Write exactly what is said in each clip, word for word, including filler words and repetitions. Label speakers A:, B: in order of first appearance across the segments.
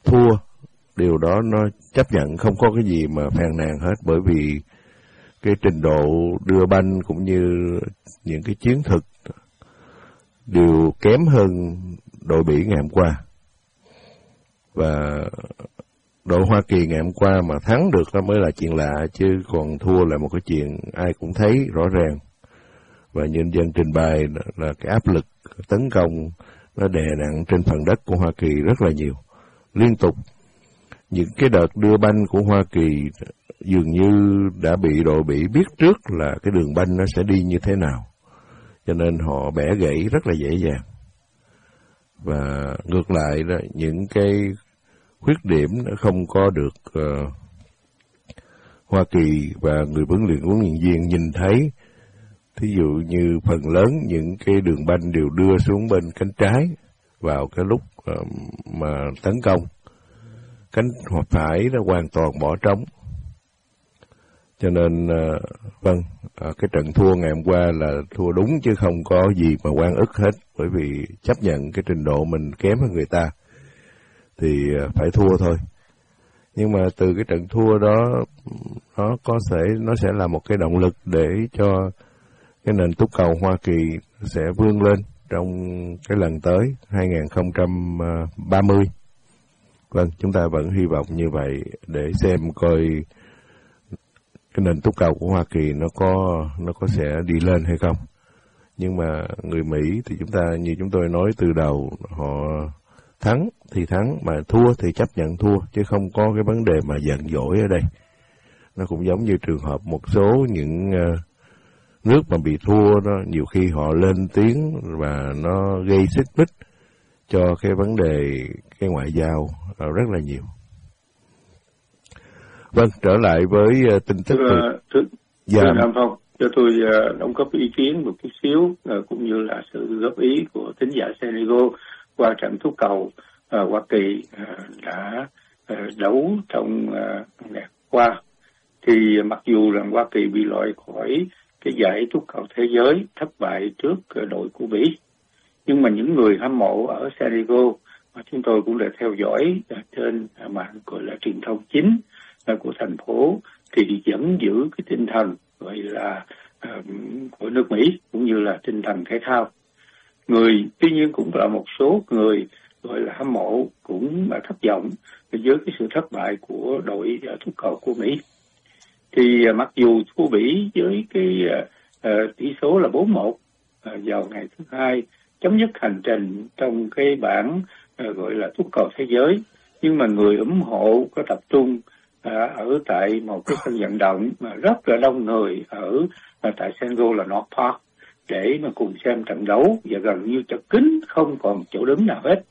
A: thua, điều đó nó chấp nhận, không có cái gì mà phàn nàn hết, bởi vì cái trình độ đưa banh cũng như những cái chiến thuật đều kém hơn đội Bỉ ngày hôm qua. Và đội Hoa Kỳ ngày hôm qua mà thắng được đó mới là chuyện lạ, chứ còn thua là một cái chuyện ai cũng thấy rõ ràng. Và nhân dân trình bày là cái áp lực tấn công nó đè nặng trên phần đất của Hoa Kỳ rất là nhiều. Liên tục những cái đợt đưa banh của Hoa Kỳ dường như đã bị đội Bỉ biết trước là cái đường banh nó sẽ đi như thế nào, cho nên họ bẻ gãy rất là dễ dàng. Và ngược lại đó, những cái khuyết điểm nó không có được uh, Hoa Kỳ và người huấn luyện huấn luyện viên nhìn thấy. Thí dụ như phần lớn những cái đường banh đều đưa xuống bên cánh trái vào cái lúc uh, mà tấn công, cánh phải nó hoàn toàn bỏ trống. Cho nên uh, vâng, uh, cái trận thua ngày hôm qua là thua đúng chứ không có gì mà oan ức hết, bởi vì chấp nhận cái trình độ mình kém hơn người ta thì uh, phải thua thôi. Nhưng mà từ cái trận thua đó nó có thể nó sẽ là một cái động lực để cho cái nền túc cầu Hoa Kỳ sẽ vươn lên trong cái lần tới hai không ba không. Vâng, chúng ta vẫn hy vọng như vậy để xem coi cái nền túc cầu của Hoa Kỳ nó có nó có sẽ đi lên hay không. Nhưng mà người Mỹ thì chúng ta như chúng tôi nói từ đầu, họ thắng thì thắng, mà thua thì chấp nhận thua, chứ không có cái vấn đề mà giận dỗi ở đây. Nó cũng giống như trường hợp một số những uh, nước mà bị thua đó, nhiều khi họ lên tiếng và nó gây xích mích cho cái vấn đề cái ngoại giao rất là nhiều. Vâng, trở lại với uh, tin tức.
B: Thưa, thưa, dạ. thưa Nam Phong, cho tôi uh, đóng góp ý kiến một chút xíu, uh, cũng như là sự góp ý của thính giả Senegal qua trận thúc cầu uh, Hoa Kỳ uh, đã uh, đấu trong uh, ngày qua. Thì uh, mặc dù rằng Hoa Kỳ bị loại khỏi cái giải thúc cầu thế giới, thất bại trước uh, đội của Bỉ, nhưng mà những người hâm mộ ở Senegal mà chúng tôi cũng đã theo dõi uh, trên uh, mạng gọi là truyền thông chính của thành phố thì vẫn giữ cái tinh thần gọi là uh, của nước Mỹ, cũng như là tinh thần thể thao. Người tuy nhiên cũng là một số người gọi là hâm mộ cũng thất vọng với cái sự thất bại của đội uh, thúc cầu của Mỹ. Thì uh, mặc dù thua Bỉ với cái uh, tỷ số là bốn một uh, vào ngày thứ hai chấm dứt hành trình trong cái bảng uh, gọi là thúc cầu thế giới, nhưng mà người ủng hộ có tập trung À, ở tại một cái sân vận động mà rất là đông người ở à, tại Senegal là North Park để mà cùng xem trận đấu, và gần như chật kín, không còn chỗ đứng nào hết.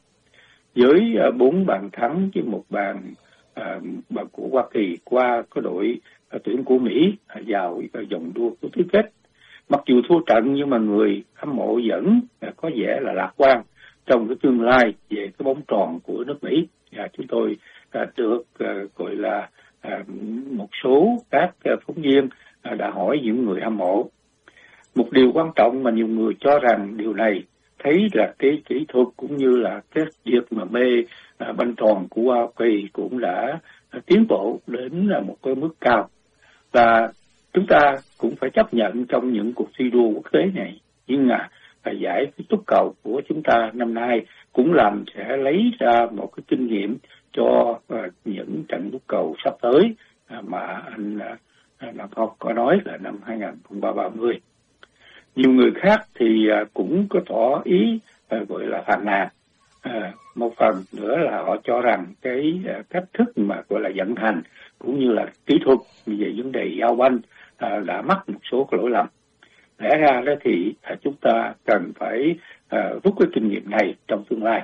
B: Với à, bốn bàn thắng với một bàn, à, bàn của Hoa Kỳ qua cái đội à, tuyển của Mỹ à, vào à, vòng đua của tứ kết. Mặc dù thua trận nhưng mà người hâm mộ vẫn à, có vẻ là lạc quan trong cái tương lai về cái bóng tròn của nước Mỹ. Và chúng tôi à, được à, gọi là à, một số các à, phóng viên à, đã hỏi những người hâm mộ. Một điều quan trọng mà nhiều người cho rằng điều này thấy là cái kỹ thuật cũng như là cái việc mà mê à, banh tròn của Hoa Kỳ cũng đã à, tiến bộ đến là một cái mức cao. Và chúng ta cũng phải chấp nhận trong những cuộc thi đua quốc tế này, nhưng mà à, giải túc cầu của chúng ta năm nay cũng làm sẽ lấy ra một cái kinh nghiệm cho uh, những trận túc cầu sắp tới uh, mà anh uh, Nam Phong có nói là năm hai không ba không. Nhiều người khác thì uh, cũng có tỏ ý uh, gọi là phàn nàn. Uh, một phần nữa là họ cho rằng cái uh, cách thức mà gọi là vận hành cũng như là kỹ thuật về vấn đề giao banh uh, đã mắc một số cái lỗi lầm. Lẽ ra đó thì uh, chúng ta cần phải uh, rút cái kinh nghiệm này trong tương lai.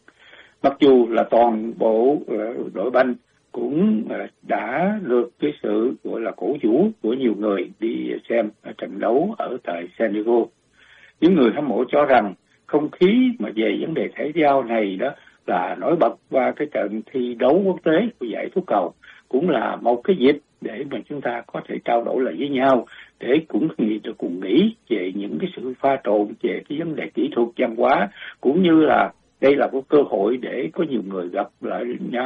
B: Mặc dù là toàn bộ uh, đội banh cũng uh, đã được cái sự gọi là cổ vũ của nhiều người đi xem uh, trận đấu ở tại Senegal. Những người hâm mộ cho rằng không khí mà về vấn đề thể thao này đó là nổi bật qua cái trận thi đấu quốc tế của giải thúc cầu, cũng là một cái dịp để mà chúng ta có thể trao đổi lại với nhau, để cũng nghĩ được cùng nghĩ về những cái sự pha trộn về cái vấn đề kỹ thuật văn hóa, cũng như là đây là một cơ hội để có nhiều người gặp lại nhau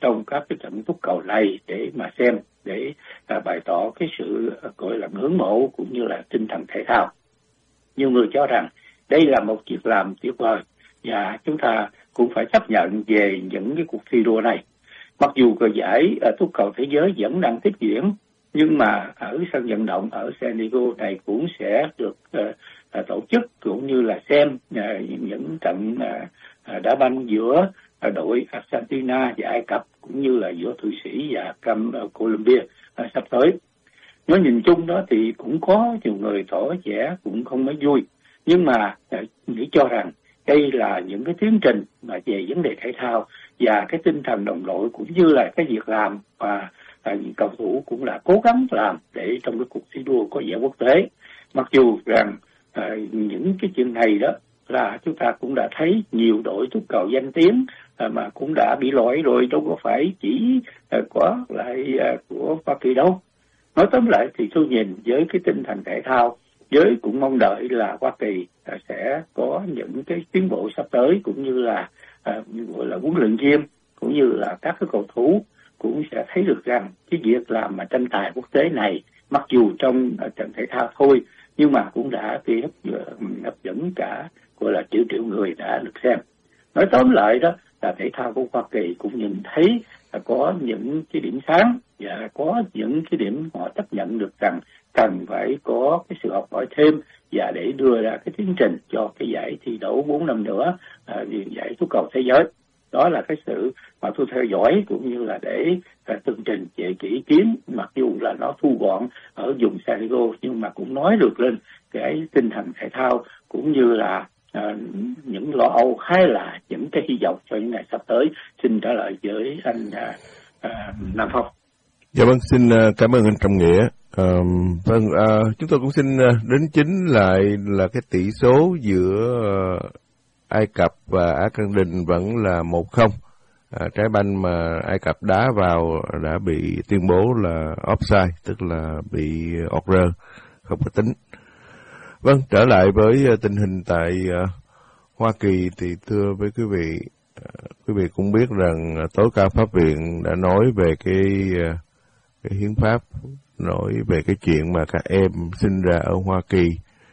B: trong các cái trận túc cầu này để mà xem, để à, bày tỏ cái sự à, gọi là ngưỡng mộ cũng như là tinh thần thể thao. Nhiều người cho rằng đây là một việc làm tuyệt vời và chúng ta cũng phải chấp nhận về những cái cuộc thi đua này. Mặc dù cờ giải à, túc cầu thế giới vẫn đang tiếp diễn, nhưng mà ở sân vận động ở San Diego này cũng sẽ được uh, uh, tổ chức cũng như là xem uh, những trận uh, đá banh giữa uh, đội Argentina và Ai Cập cũng như là giữa Thụy Sĩ và Cam uh, Colombia uh, sắp tới. Nói nhìn chung đó thì cũng có nhiều người tỏ vẻ cũng không mấy vui, nhưng mà uh, nghĩ cho rằng đây là những cái tiến trình mà về vấn đề thể thao và cái tinh thần đồng đội cũng như là cái việc làm và à, những cầu thủ cũng là cố gắng làm để trong cái cuộc thi đua có vẻ quốc tế. Mặc dù rằng à, những cái chuyện này đó là chúng ta cũng đã thấy nhiều đội túc cầu danh tiếng à, mà cũng đã bị loại rồi, đâu có phải chỉ à, có lại à, của Hoa Kỳ đâu. Nói tóm lại thì tôi nhìn với cái tinh thần thể thao, với cũng mong đợi là Hoa Kỳ à, sẽ có những cái tiến bộ sắp tới, cũng như là à, gọi là huấn luyện viên cũng như là các cái cầu thủ cũng sẽ thấy được rằng cái việc làm mà tranh tài quốc tế này, mặc dù trong uh, trận thể thao thôi, nhưng mà cũng đã gây hấp, uh, hấp dẫn cả gọi là triệu triệu người đã được xem. Nói tóm lại đó là thể thao của Hoa Kỳ cũng nhìn thấy là có những cái điểm sáng và có những cái điểm họ chấp nhận được rằng cần phải có cái sự học hỏi thêm và để đưa ra cái tiến trình cho cái giải thi đấu bốn năm nữa, uh, giải túc cầu thế giới. Đó là cái sự mà tôi theo dõi cũng như là để uh, tường trình về cái ý kiến, mặc dù là nó thu gọn ở vùng San Diego nhưng mà cũng nói được lên cái tinh thần thể thao cũng như là uh, những lo âu hay là những cái hy vọng cho những ngày sắp tới. Xin trả lời với anh uh, uh, Nam Phong.
A: Dạ vâng, xin uh, cảm ơn anh Trọng Nghĩa. Uh, vâng, uh, chúng tôi cũng xin uh, đến chính lại là cái tỷ số giữa uh, Ai Cập và Argentina vẫn là một không. À, trái banh mà Ai Cập đá vào đã bị tuyên bố là offside, tức là bị ọt rơ, không có tính. Vâng, trở lại với uh, tình hình tại uh, Hoa Kỳ thì thưa với quý vị, uh, quý vị cũng biết rằng uh, tối cao pháp viện đã nói về cái, uh, cái hiến pháp, nói về cái chuyện mà các em sinh ra ở Hoa Kỳ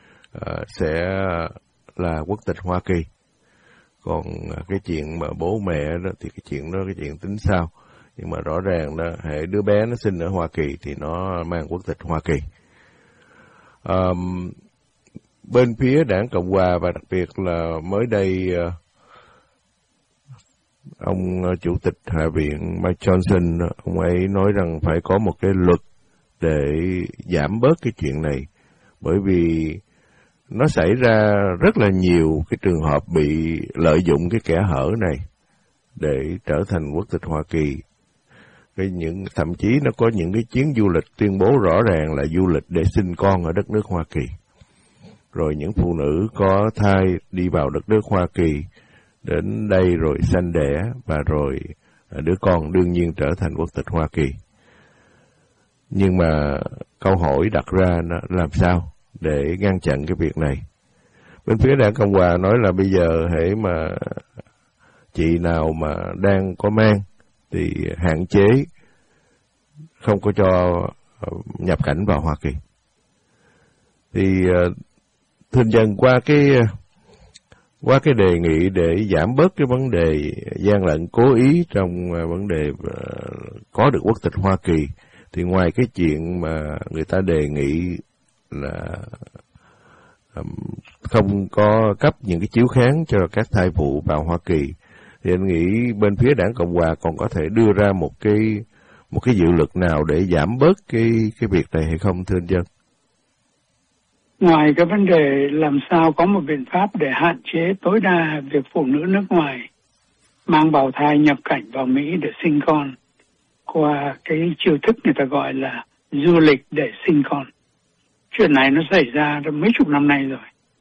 A: uh, sẽ là quốc tịch Hoa Kỳ. Còn cái chuyện mà bố mẹ đó thì cái chuyện đó cái chuyện tính sao. Nhưng mà rõ ràng đó, hệ đứa bé nó sinh ở Hoa Kỳ thì nó mang quốc tịch Hoa Kỳ. Um, bên phía đảng Cộng Hòa và đặc biệt là mới đây uh, ông Chủ tịch Hạ viện Mike Johnson, ông ấy nói rằng phải có một cái luật để giảm bớt cái chuyện này. Bởi vì nó xảy ra rất là nhiều cái trường hợp bị lợi dụng cái kẽ hở này để trở thành quốc tịch Hoa Kỳ. Cái những thậm chí nó có những cái chuyến du lịch tuyên bố rõ ràng là du lịch để sinh con ở đất nước Hoa Kỳ. Rồi những phụ nữ có thai đi vào đất nước Hoa Kỳ đến đây rồi sanh đẻ và rồi đứa con đương nhiên trở thành quốc tịch Hoa Kỳ. Nhưng mà câu hỏi đặt ra là làm sao để ngăn chặn cái việc này. Bên phía đảng Cộng Hòa nói là bây giờ hễ mà chị nào mà đang có mang thì hạn chế không có cho nhập cảnh vào Hoa Kỳ. Thì thưa dân qua cái qua cái đề nghị để giảm bớt cái vấn đề gian lận cố ý trong vấn đề có được quốc tịch Hoa Kỳ, thì ngoài cái chuyện mà người ta đề nghị là không có cấp những cái chiếu kháng cho các thai phụ vào Hoa Kỳ, thì anh nghĩ bên phía đảng Cộng Hòa còn có thể đưa ra một cái một cái dự luật nào để giảm bớt cái cái việc này hay không, thưa anh Dân?
C: Ngoài cái vấn đề làm sao có một biện pháp để hạn chế tối đa việc phụ nữ nước ngoài mang bào thai nhập cảnh vào Mỹ để sinh con qua cái chiêu thức người ta gọi là du lịch để sinh con. Chuyện này nó xảy ra đã mấy chục năm nay rồi.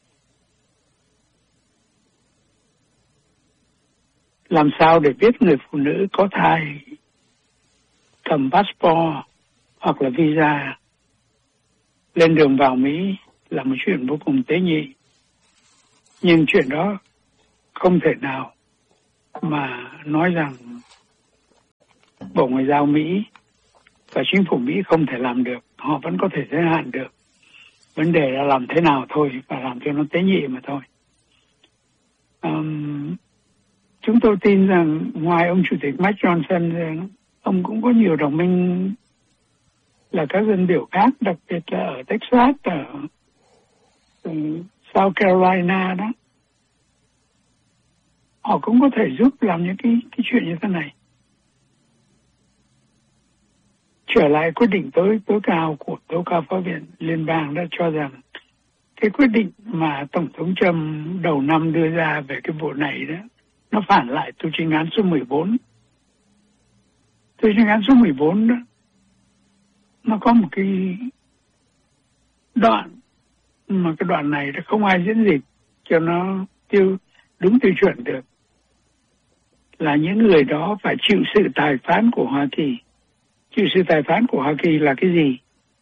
C: Làm sao để biết người phụ nữ có thai cầm passport hoặc là visa lên đường vào Mỹ là một chuyện vô cùng tế nhị. Nhưng chuyện đó không thể nào mà nói rằng Bộ Ngoại giao Mỹ và chính phủ Mỹ không thể làm được. Họ vẫn có thể giới hạn được. Vấn đề là làm thế nào thôi, và làm cho nó tế nhị mà thôi. Um, chúng tôi tin rằng ngoài ông Chủ tịch Mike Johnson, ông cũng có nhiều đồng minh là các dân biểu khác, đặc biệt là ở Texas, ở um, South Carolina đó. Họ cũng có thể giúp làm những cái, cái chuyện như thế này. Trở lại quyết định tối tối cao của tối cao pháp viện liên bang đã cho rằng cái quyết định mà Tổng thống Trump đầu năm đưa ra về cái vụ này đó, nó phản lại tù chính án số mười bốn. Tù chính án số mười bốn đó, nó có một cái đoạn, mà cái đoạn này là không ai diễn dịch cho nó tiêu đúng tiêu chuẩn được. Là những người đó phải chịu sự tài phán của Hoa Kỳ. Chịu sự tài phán của Hoa Kỳ là cái gì?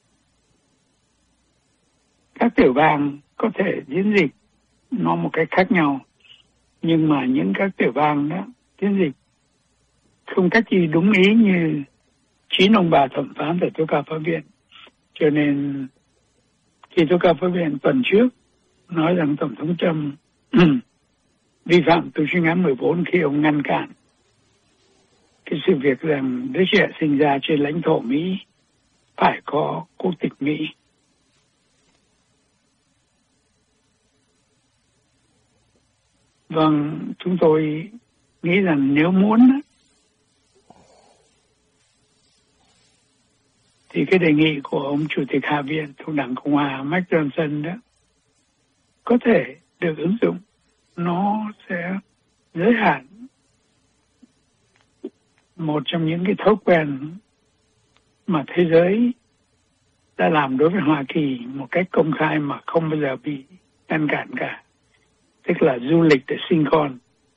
C: Các tiểu bang có thể diễn dịch nó một cách khác nhau, nhưng mà những các tiểu bang đó diễn dịch không cách gì đúng ý như chín ông bà thẩm phán tại tối cao pháp viện. Cho nên khi tối cao pháp viện tuần trước nói rằng Tổng thống Trump vi phạm tù chính án mười bốn khi ông ngăn cản cái sự việc rằng đứa trẻ sinh ra trên lãnh thổ Mỹ phải có quốc tịch Mỹ. Vâng, chúng tôi nghĩ rằng nếu muốn thì cái đề nghị của ông Chủ tịch Hạ viện thuộc Đảng Cộng hòa Mike Johnson đó có thể được ứng dụng. Nó sẽ giới hạn một trong những cái thói quen mà thế giới đã làm đối với Hoa Kỳ một cách công khai mà không bao giờ bị ngăn cản cả, tức là du lịch để sinh con.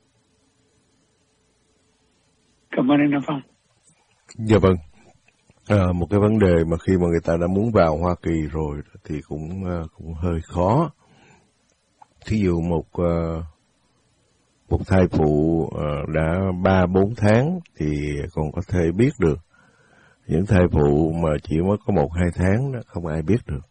C: Cảm ơn anh Nam Phong.
A: Dạ vâng. À, một cái vấn đề mà khi mà người ta đã muốn vào Hoa Kỳ rồi thì cũng cũng hơi khó. Thí dụ một một thai phụ đã ba bốn tháng thì còn có thể biết được. Những thai phụ mà chỉ mới có một hai tháng đó không ai biết được.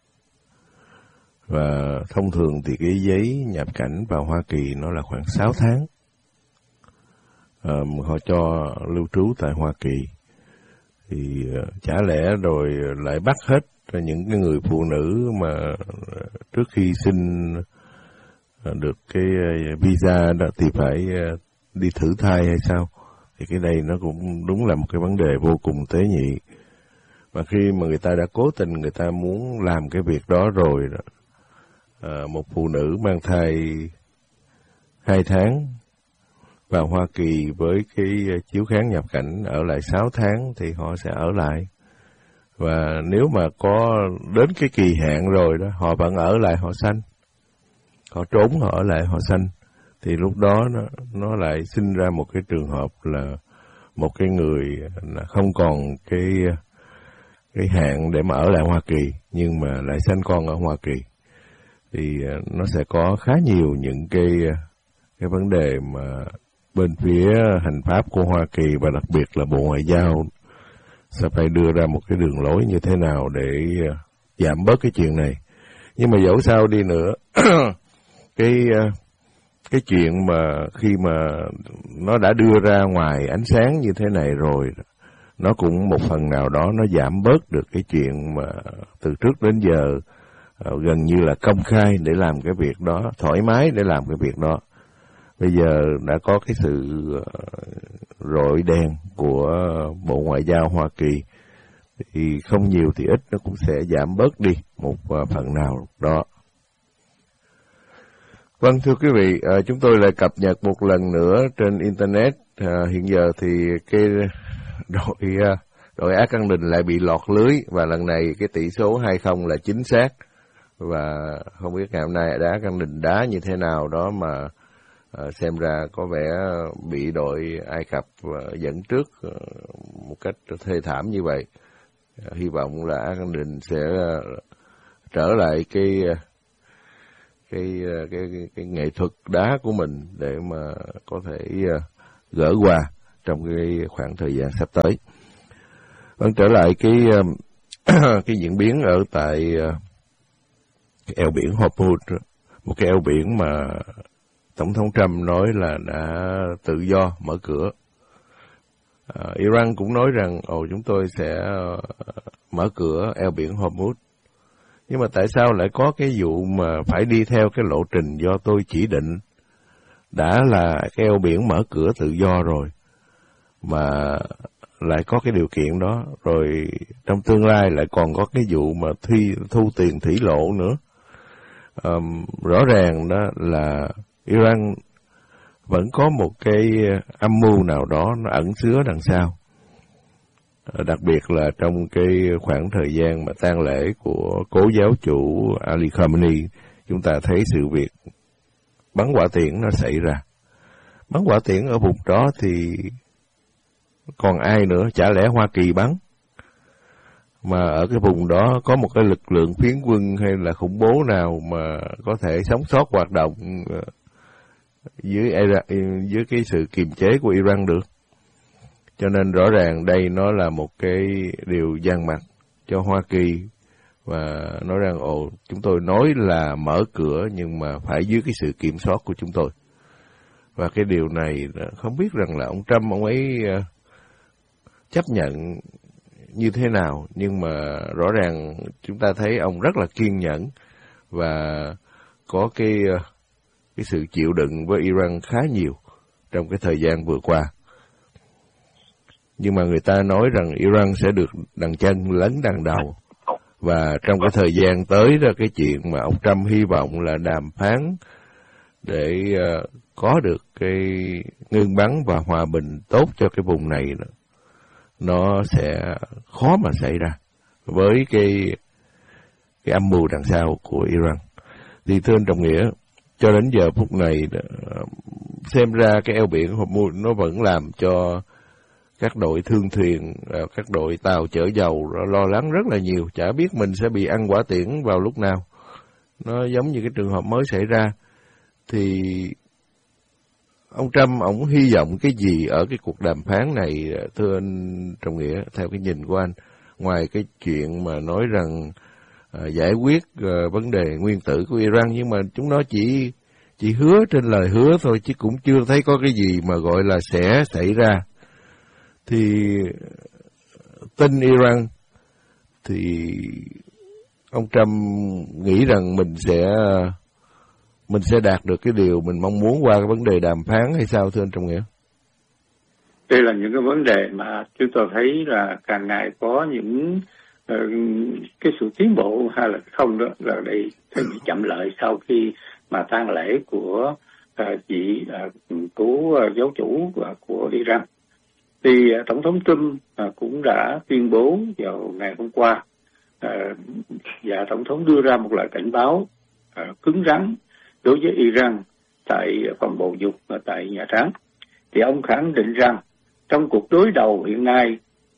A: Và thông thường thì cái giấy nhập cảnh vào Hoa Kỳ nó là khoảng sáu tháng. À, họ cho lưu trú tại Hoa Kỳ. Thì chả lẽ rồi lại bắt hết những cái người phụ nữ mà trước khi sinh được cái visa đó thì phải đi thử thai hay sao? Thì cái đây nó cũng đúng là một cái vấn đề vô cùng tế nhị. Và khi mà người ta đã cố tình người ta muốn làm cái việc đó rồi, à, một phụ nữ mang thai hai tháng vào Hoa Kỳ với cái chiếu kháng nhập cảnh ở lại sáu tháng thì họ sẽ ở lại. Và nếu mà có đến cái kỳ hạn rồi đó, họ vẫn ở lại họ sanh. Họ trốn họ ở lại họ sanh. Thì lúc đó nó, nó lại sinh ra một cái trường hợp là một cái người là không còn cái cái hạn để mà ở lại Hoa Kỳ, nhưng mà lại sanh con ở Hoa Kỳ. Thì nó sẽ có khá nhiều những cái cái vấn đề mà bên phía hành pháp của Hoa Kỳ và đặc biệt là Bộ Ngoại giao sẽ phải đưa ra một cái đường lối như thế nào để giảm bớt cái chuyện này. Nhưng mà dẫu sao đi nữa, cái cái chuyện mà khi mà nó đã đưa ra ngoài ánh sáng như thế này rồi, nó cũng một phần nào đó nó giảm bớt được cái chuyện mà từ trước đến giờ gần như là công khai để làm cái việc đó, thoải mái để làm cái việc đó. Bây giờ đã có cái sự rọi đèn của Bộ Ngoại giao Hoa Kỳ, thì không nhiều thì ít nó cũng sẽ giảm bớt đi một phần nào đó. Vâng, thưa quý vị, à, chúng tôi lại cập nhật một lần nữa trên Internet. À, hiện giờ thì cái đội, đội Á Căng Đình lại bị lọt lưới, và lần này cái tỷ số hai không là chính xác. Và không biết ngày hôm nay Á Căng Đình đá như thế nào đó mà À, xem ra có vẻ bị đội Ai Cập uh, dẫn trước uh, một cách thê thảm như vậy. Uh, hy vọng là Á Căng Đình sẽ uh, trở lại cái, uh, cái, uh, cái cái cái nghệ thuật đá của mình để mà có thể uh, gỡ qua trong cái khoảng thời gian sắp tới. Vâng, trở lại cái cái diễn biến ở tại cái eo biển Hormuz, một cái eo biển mà Tổng thống Trump nói là đã tự do mở cửa. À, Iran cũng nói rằng ồ chúng tôi sẽ mở cửa eo biển Hormuz. Nhưng mà tại sao lại có cái vụ mà phải đi theo cái lộ trình do tôi chỉ định? Đã là cái eo biển mở cửa tự do rồi, mà lại có cái điều kiện đó, rồi trong tương lai lại còn có cái vụ mà thi, thu tiền thủy lộ nữa. À, rõ ràng đó là Iran vẫn có một cái âm mưu nào đó nó ẩn chứa đằng sau. Đặc biệt là trong cái khoảng thời gian mà tang lễ của cố giáo chủ Ali Khamenei, chúng ta thấy sự việc bắn hỏa tiễn nó xảy ra. Bắn hỏa tiễn ở vùng đó thì còn ai nữa, chả lẽ Hoa Kỳ bắn? Mà ở cái vùng đó có một cái lực lượng phiến quân hay là khủng bố nào mà có thể sống sót hoạt động dưới Iran, dưới cái sự kiềm chế của Iran được. Cho nên rõ ràng đây nó là một cái điều gian mặt cho Hoa Kỳ, và nói rằng ồ chúng tôi nói là mở cửa nhưng mà phải dưới cái sự kiểm soát của chúng tôi. Và cái điều này không biết rằng là ông Trump ông ấy chấp nhận như thế nào, nhưng mà rõ ràng chúng ta thấy ông rất là kiên nhẫn và có cái cái sự chịu đựng với Iran khá nhiều trong cái thời gian vừa qua. Nhưng mà người ta nói rằng Iran sẽ được đằng chân lấn đằng đầu, và trong cái thời gian tới đó, cái chuyện mà ông Trump hy vọng là đàm phán để uh, có được cái ngưng bắn và hòa bình tốt cho cái vùng này đó, nó sẽ khó mà xảy ra với cái cái âm mưu đằng sau của Iran. Thì thưa anh Trọng Nghĩa, cho đến giờ phút này xem ra cái eo biển Hormuz nó vẫn làm cho các đội thương thuyền, các đội tàu chở dầu lo lắng rất là nhiều, chả biết mình sẽ bị ăn quả tiễn vào lúc nào. Nó giống như cái trường hợp mới xảy ra. Thì ông Trump, ông hy vọng cái gì ở cái cuộc đàm phán này, thưa anh Trọng Nghĩa, theo cái nhìn của anh, ngoài cái chuyện mà nói rằng à, giải quyết à, vấn đề nguyên tử của Iran, nhưng mà chúng nó chỉ chỉ hứa trên lời hứa thôi, chứ cũng chưa thấy có cái gì mà gọi là sẽ xảy ra. Thì tin Iran thì ông Trump nghĩ rằng mình sẽ mình sẽ đạt được cái điều mình mong muốn qua cái vấn đề đàm phán hay sao, thưa anh Trọng Nghĩa?
B: Đây là những cái vấn đề mà chúng tôi thấy là càng ngày có những uh, cái sự tiến bộ hay là không đó, là đây thấy bị chậm lại sau khi mà tang lễ của uh, vị uh, cố uh, giáo chủ của, của Iran. Thì uh, Tổng thống Trump uh, cũng đã tuyên bố vào ngày hôm qua, uh, và Tổng thống đưa ra một lời cảnh báo uh, cứng rắn đối với Iran tại phòng bầu dục và tại Nhà Trắng. Thì ông khẳng định rằng trong cuộc đối đầu hiện nay,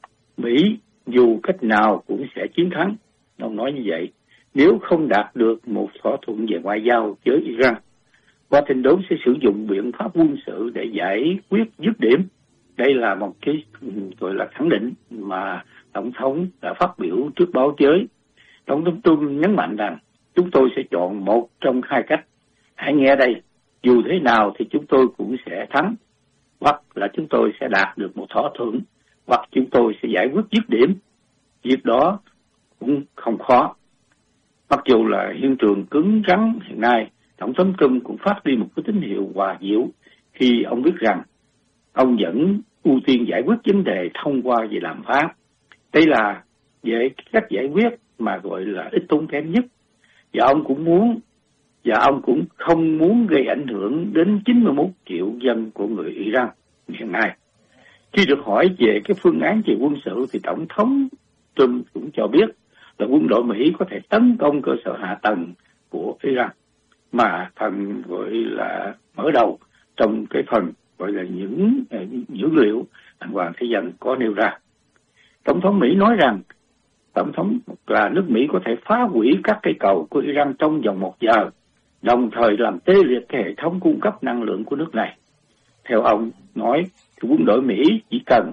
B: Mỹ dù cách nào cũng sẽ chiến thắng. Ông nói như vậy, nếu không đạt được một thỏa thuận về ngoại giao với Iran, Washington sẽ sử dụng biện pháp quân sự để giải quyết dứt điểm. Đây là một cái gọi là khẳng định mà Tổng thống đã phát biểu trước báo giới. Tổng thống Trump nhấn mạnh rằng chúng tôi sẽ chọn một trong hai cách. Hãy nghe đây, dù thế nào thì chúng tôi cũng sẽ thắng, hoặc là chúng tôi sẽ đạt được một thỏa thuận, hoặc chúng tôi sẽ giải quyết dứt điểm. Việc đó cũng không khó. Mặc dù là hiện trường cứng rắn hiện nay, Tổng thống Trump cũng phát đi một cái tín hiệu hòa dịu khi ông biết rằng ông vẫn ưu tiên giải quyết vấn đề thông qua về đàm phán. Đây là về cách giải quyết mà gọi là ít tốn kém nhất. Và ông cũng muốn Và ông cũng không muốn gây ảnh hưởng đến chín mươi mốt triệu dân của người Iran hiện nay. Khi được hỏi về cái phương án về quân sự thì Tổng thống Trump cũng cho biết là quân đội Mỹ có thể tấn công cơ sở hạ tầng của Iran, mà phần gọi là mở đầu trong cái phần gọi là những uh, dữ liệu Đảng Hoàng Thế Dân có nêu ra. Tổng thống Mỹ nói rằng Tổng thống là nước Mỹ có thể phá hủy các cây cầu của Iran trong vòng một giờ, đồng thời làm tê liệt cái hệ thống cung cấp năng lượng của nước này. Theo ông nói, thì quân đội Mỹ chỉ cần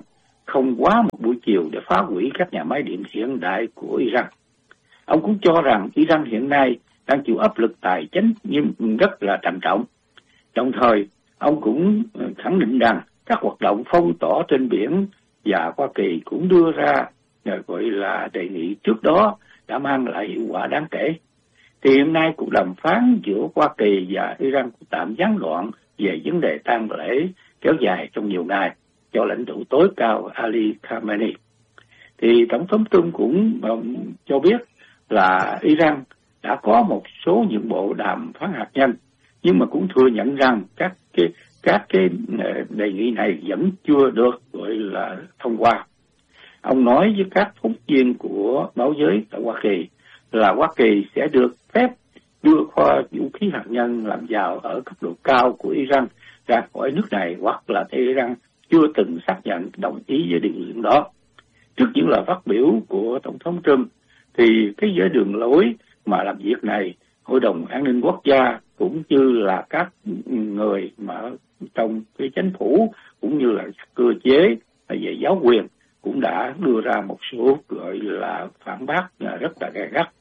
B: không quá một buổi chiều để phá hủy các nhà máy điện hiện đại của Iran. Ông cũng cho rằng Iran hiện nay đang chịu áp lực tài chính nhưng rất là trầm trọng. Đồng thời, ông cũng khẳng định rằng các hoạt động phong tỏa trên biển và Hoa Kỳ cũng đưa ra gọi là đề nghị trước đó đã mang lại hiệu quả đáng kể. Thì hiện nay cuộc đàm phán giữa Hoa Kỳ và Iran cũng tạm gián đoạn về vấn đề tang lễ kéo dài trong nhiều ngày cho lãnh tụ tối cao Ali Khamenei. Thì Tổng thống Trump cũng um, cho biết là Iran đã có một số những bộ đàm phán hạt nhân, nhưng mà cũng thừa nhận rằng các cái các cái đề nghị này vẫn chưa được gọi là thông qua. Ông nói với các phóng viên của báo giới tại Hoa Kỳ là Hoa Kỳ sẽ được phép đưa kho vũ khí hạt nhân làm giàu ở cấp độ cao của Iran ra khỏi nước này, hoặc là Iran chưa từng xác nhận đồng ý với điều kiện đó. Trước những lời phát biểu của Tổng thống Trump, thì cái giới đường lối mà làm việc này, Hội đồng An ninh Quốc gia cũng như là các người mà trong cái chính phủ cũng như là cơ chế về giáo quyền cũng đã đưa ra một số gọi là phản bác rất là gay gắt.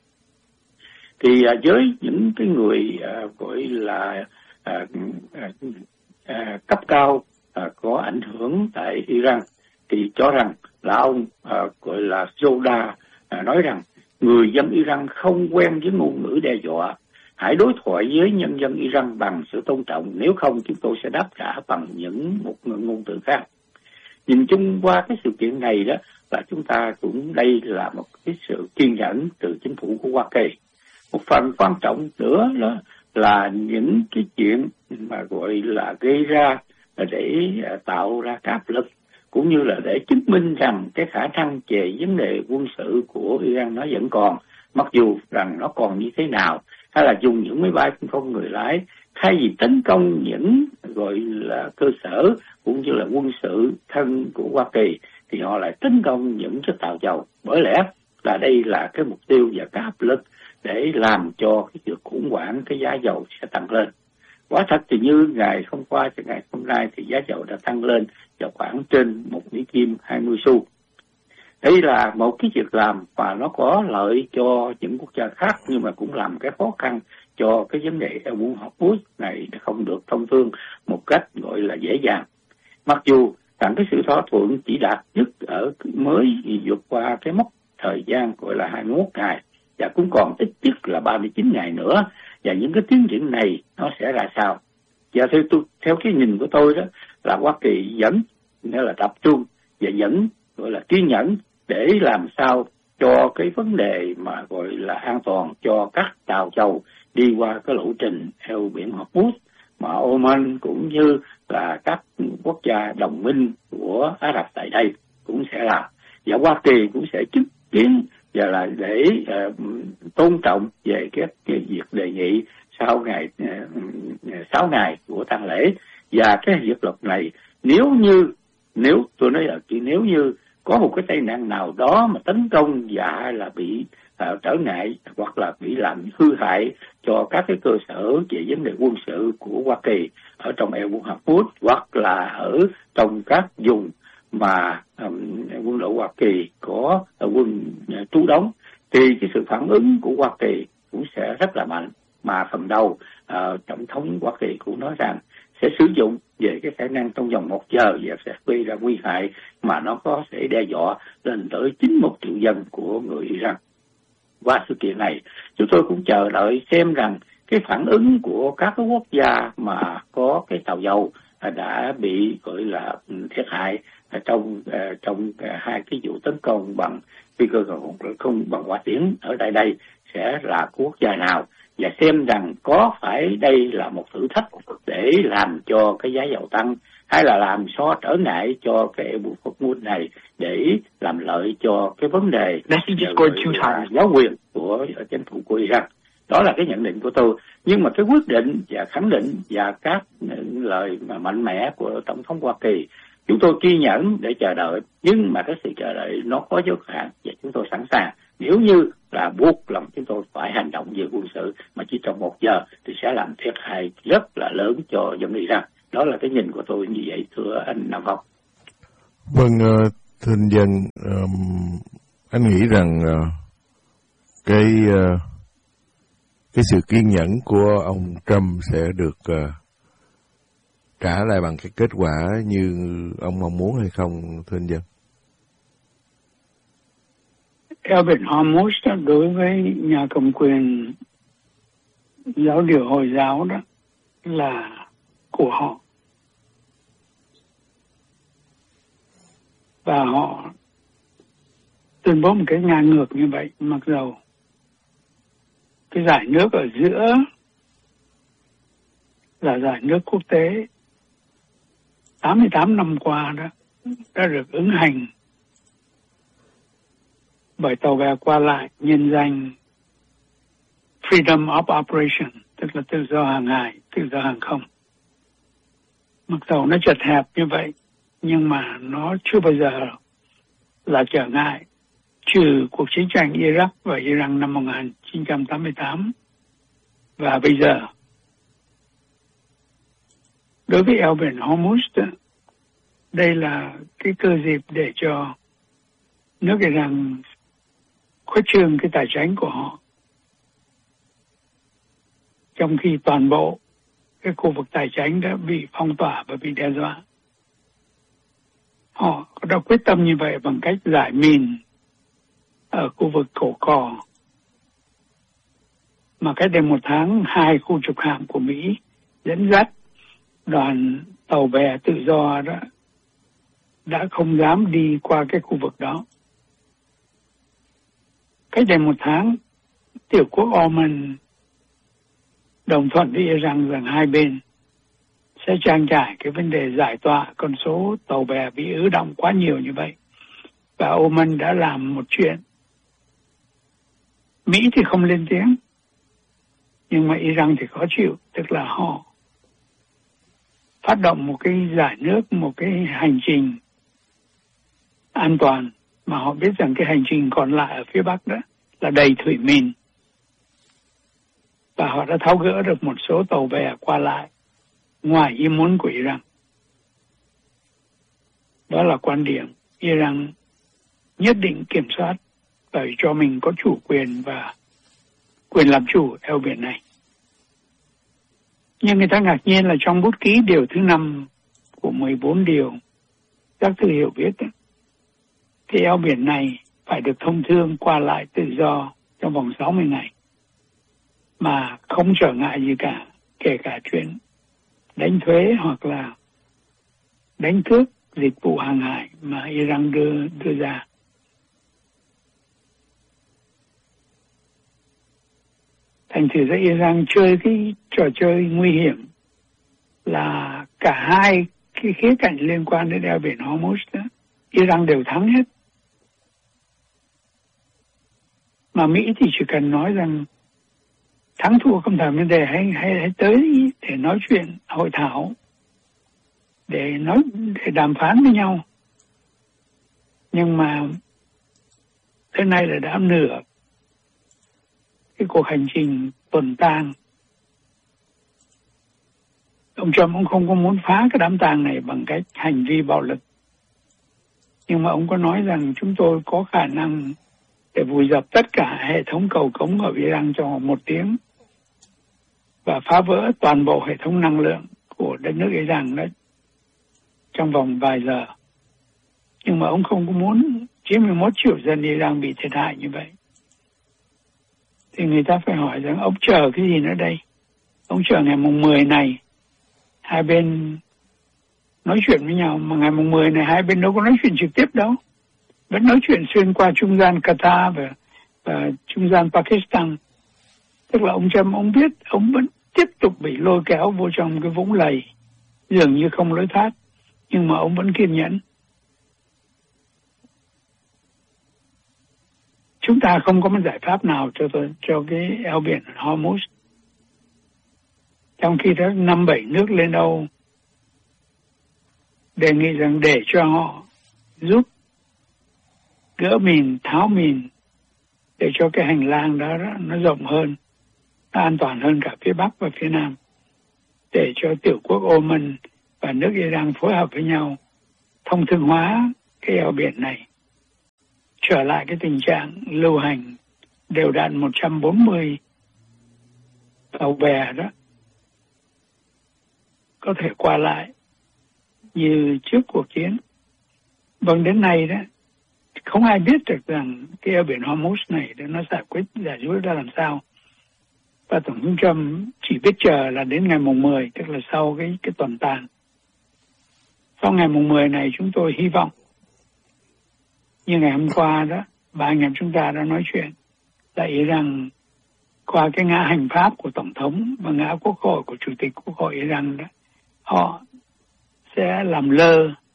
B: Thì à, với những cái người à, gọi là à, à, à, cấp cao à, có ảnh hưởng tại Iran thì cho rằng là ông à, gọi là Zoda à, nói rằng người dân Iran không quen với ngôn ngữ đe dọa. Hãy đối thoại với nhân dân Iran bằng sự tôn trọng, nếu không chúng tôi sẽ đáp trả bằng những một ngôn từ khác. Nhìn chung qua cái sự kiện này đó là chúng ta cũng đây là một cái sự kiên nhẫn từ chính phủ của Hoa Kỳ. Một phần quan trọng nữa đó là những cái chuyện mà gọi là gây ra để tạo ra áp lực cũng như là để chứng minh rằng cái khả năng về vấn đề quân sự của Iran nó vẫn còn, mặc dù rằng nó còn như thế nào, hay là dùng những máy bay không người lái thay vì tấn công những gọi là cơ sở cũng như là quân sự thân của Hoa Kỳ thì họ lại tấn công những cái tàu dầu. Bởi lẽ là đây là cái mục tiêu và cái áp lực để làm cho cái việc khủng hoảng cái giá dầu sẽ tăng lên. Quả thật thì như ngày hôm qua và ngày hôm nay thì giá dầu đã tăng lên vào khoảng trên một mỹ kim hai mươi xu. Đây là một cái việc làm mà nó có lợi cho những quốc gia khác, nhưng mà cũng làm cái khó khăn cho cái vấn đề eo biển Hormuz này không được thông thương một cách gọi là dễ dàng. Mặc dù rằng cái sự thỏa thuận chỉ đạt nhất ở mới vượt qua cái mốc thời gian gọi là hai mươi mốt ngày và cũng còn ít nhất là ba mươi chín ngày nữa, và những cái tiến triển này nó sẽ ra sao? Và theo tôi, theo cái nhìn của tôi đó là Hoa Kỳ vẫn nghĩa là tập trung và vẫn gọi là kiên nhẫn để làm sao cho cái vấn đề mà gọi là an toàn cho các tàu dầu đi qua cái lộ trình eo biển Hormuz mà Oman cũng như là các quốc gia đồng minh của Ả Rập tại đây cũng sẽ làm, và Hoa Kỳ cũng sẽ chứng kiến và là để uh, tôn trọng về cái, cái việc đề nghị sau ngày uh, sáu ngày của tang lễ. Và cái việc luật này nếu như nếu tôi nói là chỉ nếu như có một cái tai nạn nào đó mà tấn công và hay là bị uh, trở ngại hoặc là bị làm hư hại cho các cái cơ sở về vấn đề quân sự của Hoa Kỳ ở trong eo biển Hormuz hoặc là ở trong các vùng mà um, quân đội Hoa Kỳ có uh, quân uh, trú đóng, thì cái sự phản ứng của Hoa Kỳ cũng sẽ rất là mạnh. Mà phần đầu uh, tổng thống Hoa Kỳ cũng nói rằng sẽ sử dụng về cái khả năng trong vòng một giờ và sẽ gây ra nguy hại mà nó có thể đe dọa lên tới chín mươi mốt triệu dân của người Iran. Qua sự kiện này, chúng tôi cũng chờ đợi xem rằng cái phản ứng của các cái quốc gia mà có cái tàu dầu đã bị gọi là thiệt hại trong trong hai cái vụ tấn công bằng phi cơ không bằng hỏa tiễn ở tại đây sẽ là quốc gia nào, và xem rằng có phải đây là một thử thách để làm cho cái giá dầu tăng hay là làm so trở ngại cho cái vụ Hormuz này để làm lợi cho cái vấn đề giáo quyền của chính phủ của Iran. Đó là cái nhận định của tôi. Nhưng mà cái quyết định và khẳng định và các lời mà mạnh mẽ của Tổng thống Hoa Kỳ chúng tôi kiên nhẫn để chờ đợi, nhưng mà cái sự chờ đợi nó có giới hạn và chúng tôi sẵn sàng. Nếu như là buộc lòng chúng tôi phải hành động về quân sự mà chỉ trong một giờ thì sẽ làm thiệt hại rất là lớn cho dân Iran. Đó là cái nhìn của tôi như vậy, thưa anh Nam Phong.
A: Vâng, Thưa anh Dân, um, anh nghĩ rằng uh, cái uh, cái sự kiên nhẫn của ông Trump sẽ được uh, trả lại bằng cái kết quả như ông mong muốn hay không, thưa anh Dân?
C: Eo biển Hormuz đối với nhà cầm quyền giáo điều Hồi giáo đó là của họ. Và họ tuyên bố một cái ngang ngược như vậy, mặc dầu cái giải nước ở giữa là giải nước quốc tế tám mươi tám năm qua đó đã được ứng hành bởi tàu bè qua lại nhân danh Freedom of Operation, tức là tự do hàng hải, tự do hàng không. Mặc dầu nó chật hẹp như vậy, nhưng mà nó chưa bao giờ là trở ngại, trừ cuộc chiến tranh Iraq và Iran năm một nghìn chín trăm tám mươi tám. Và bây giờ, đối với eo biển Hormuz, đây là cái cơ dịp để cho nước Iran khuếch trương cái tài chính của họ, trong khi toàn bộ cái khu vực tài chính đã bị phong tỏa và bị đe dọa. Họ đã quyết tâm như vậy bằng cách giải mìn ở khu vực Cổ Cò, mà cách đây một tháng hai khu trục hạm của Mỹ dẫn dắt đoàn tàu bè tự do đó đã không dám đi qua cái khu vực đó. Cách đây một tháng, tiểu quốc Oman đồng thuận với Iran rằng hai bên sẽ trang trải cái vấn đề giải tỏa con số tàu bè bị ứ động quá nhiều như vậy. Và Oman đã làm một chuyện. Mỹ thì không lên tiếng, nhưng mà Iran thì khó chịu, tức là họ phát động một cái giải nước, một cái hành trình an toàn, mà họ biết rằng cái hành trình còn lại ở phía Bắc đó là đầy thủy mìn. Và họ đã tháo gỡ được một số tàu bè qua lại ngoài ý muốn của Iran. Đó là quan điểm Iran nhất định kiểm soát và cho mình có chủ quyền và quyền làm chủ eo biển này. Nhưng người ta ngạc nhiên là trong bút ký điều thứ năm của mười bốn điều các thư hiểu biết đó, thì eo biển này phải được thông thương qua lại tự do trong vòng sáu mươi ngày mà không trở ngại gì cả, kể cả chuyện đánh thuế hoặc là đánh cướp dịch vụ hàng hải mà Iran đưa, đưa ra. Thành thử ra Iran chơi cái trò chơi nguy hiểm là cả hai cái khía cạnh liên quan đến eo biển Hormuz đó, Iran đều thắng hết. Mà Mỹ thì chỉ cần nói rằng thắng thua không thành vấn đề, hãy, hãy, hãy tới để nói chuyện, hội thảo, để nói để đàm phán với nhau. Nhưng mà tới nay là đã nửa cái cuộc hành trình tuần tang. Ông Trump cũng không có muốn phá cái đám tang này bằng cách hành vi bạo lực. Nhưng mà ông có nói rằng chúng tôi có khả năng để vùi dập tất cả hệ thống cầu cống ở Iran trong một tiếng và phá vỡ toàn bộ hệ thống năng lượng của đất nước Iran đó trong vòng vài giờ. Nhưng mà ông không có muốn chín mươi mốt triệu dân Iran bị thiệt hại như vậy. Thì người ta phải hỏi rằng ông chờ cái gì nữa đây? Ông chờ ngày mùng mười này hai bên nói chuyện với nhau, mà ngày mùng mười này hai bên đâu có nói chuyện trực tiếp đâu. Vẫn nói chuyện xuyên qua trung gian Qatar và, và trung gian Pakistan. Tức là ông Trump, ông biết ông vẫn tiếp tục bị lôi kéo vô trong cái vũng lầy dường như không lối thoát, nhưng mà ông vẫn kiên nhẫn. Chúng ta không có một giải pháp nào cho cho cái eo biển Hormuz. Trong khi đó năm bảy nước lên Âu đề nghị rằng để cho họ giúp gỡ mìn, tháo mìn để cho cái hành lang đó, đó nó rộng hơn, nó an toàn hơn cả phía Bắc và phía Nam, để cho tiểu quốc Oman và nước Iran phối hợp với nhau thông thương hóa cái eo biển này trở lại cái tình trạng lưu hành đều đặn một trăm bốn mươi tàu bè đó có thể qua lại như trước cuộc chiến. Vâng, đến nay đó không ai biết được rằng cái eo biển Hormuz này nó giải quyết giải quyết ra làm sao. Và Tổng thống Trump chỉ biết chờ là đến ngày mùng mười, tức là sau cái cái tuần tàn. Sau ngày mùng mười này chúng tôi hy vọng, như ngày hôm qua đó, ba anh em chúng ta đã nói chuyện, là Iran qua cái ngã hành pháp của Tổng thống và ngã quốc hội của Chủ tịch Quốc hội Iran đó, họ sẽ làm lơ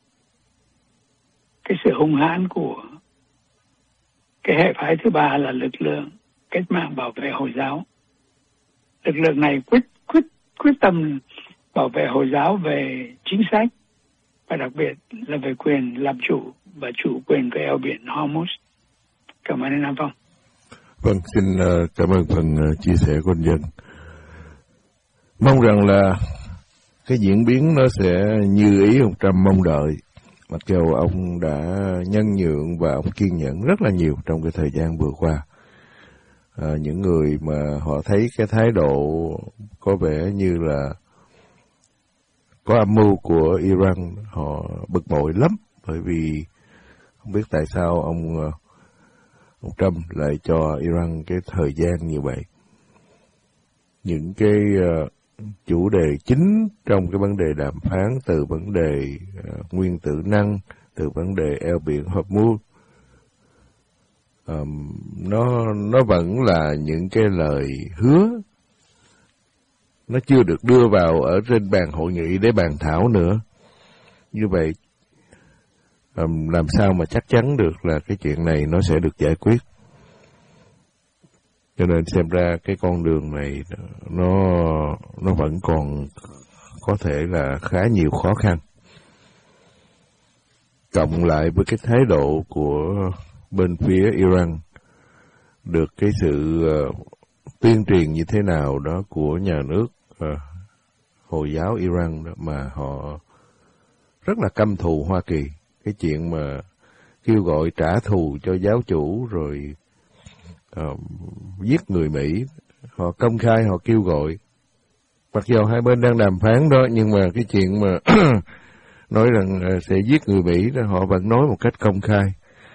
C: cái sự hung hãn của cái hệ phái thứ ba là lực lượng cách mạng bảo vệ Hồi giáo. Lực lượng này quyết quyết quyết tâm bảo vệ Hồi giáo về chính sách và đặc biệt là về quyền làm chủ và chủ quyền của eo biển Hormuz. Cảm ơn anh Nam Phong.
A: Vâng, xin cảm ơn phần chia sẻ của anh Dân. Mong rằng là cái diễn biến nó sẽ như ý ông Trump mong đợi. Mặc dù ông đã nhân nhượng và ông kiên nhẫn rất là nhiều trong cái thời gian vừa qua. À, những người mà họ thấy cái thái độ có vẻ như là có âm mưu của Iran, họ bực bội lắm, bởi vì không biết tại sao ông ông Trump lại cho Iran cái thời gian như vậy. Những cái uh, chủ đề chính trong cái vấn đề đàm phán, từ vấn đề uh, nguyên tử năng, từ vấn đề eo biển Hormuz, um, nó nó vẫn là những cái lời hứa, nó chưa được đưa vào ở trên bàn hội nghị để bàn thảo nữa. Như vậy um, làm sao mà chắc chắn được là cái chuyện này nó sẽ được giải quyết. Cho nên xem ra cái con đường này nó nó vẫn còn có thể là khá nhiều khó khăn. Cộng lại với cái thái độ của bên phía Iran, được cái sự uh, tuyên truyền như thế nào đó của nhà nước uh, Hồi giáo Iran đó, mà họ rất là căm thù Hoa Kỳ. Cái chuyện mà kêu gọi trả thù cho giáo chủ rồi uh, giết người Mỹ, họ công khai họ kêu gọi. Mặc dù hai bên đang đàm phán đó, nhưng mà cái chuyện mà nói rằng uh, sẽ giết người Mỹ đó, họ vẫn nói một cách công khai.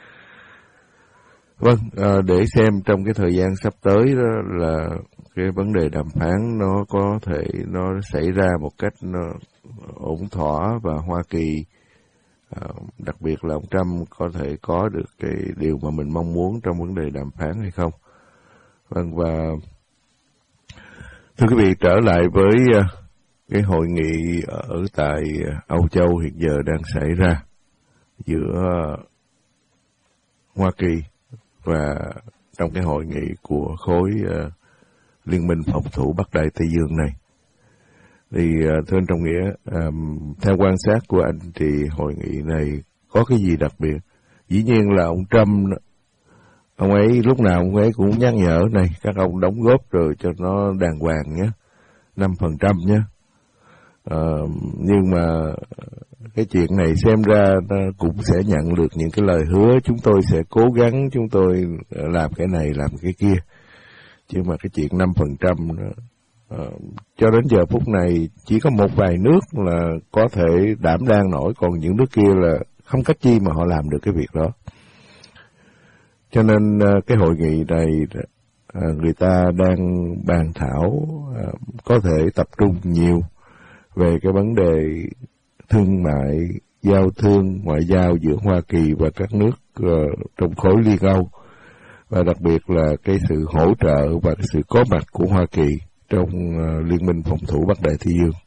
A: Vâng, à, để xem trong cái thời gian sắp tới đó là cái vấn đề đàm phán nó có thể nó xảy ra một cách nó ổn thỏa, và Hoa Kỳ, à, đặc biệt là ông Trump có thể có được cái điều mà mình mong muốn trong vấn đề đàm phán hay không. Vâng, và thưa quý vị, trở lại với uh, cái hội nghị ở tại Âu Châu hiện giờ đang xảy ra giữa uh, Hoa Kỳ và trong cái hội nghị của khối uh, Liên minh phòng thủ Bắc Đại Tây Dương này. Thì uh, thưa anh Trọng Nghĩa, um, theo quan sát của anh thì hội nghị này có cái gì đặc biệt? Dĩ nhiên là ông Trump, ông ấy lúc nào ông ấy cũng nhắc nhở này, các ông đóng góp rồi cho nó đàng hoàng nhé, năm phần trăm nhé. Uh, nhưng mà cái chuyện này xem ra nó cũng sẽ nhận được những cái lời hứa, chúng tôi sẽ cố gắng, chúng tôi làm cái này, làm cái kia. Chứ mà cái chuyện năm phần trăm uh, cho đến giờ phút này chỉ có một vài nước là có thể đảm đang nổi, còn những nước kia là không cách chi mà họ làm được cái việc đó. Cho nên uh, cái hội nghị này uh, người ta đang bàn thảo, uh, có thể tập trung nhiều về cái vấn đề thương mại, giao thương, ngoại giao giữa Hoa Kỳ và các nước uh, trong khối Liên Âu, và đặc biệt là cái sự hỗ trợ và cái sự có mặt của Hoa Kỳ trong uh, Liên minh phòng thủ Bắc Đại Tây Dương.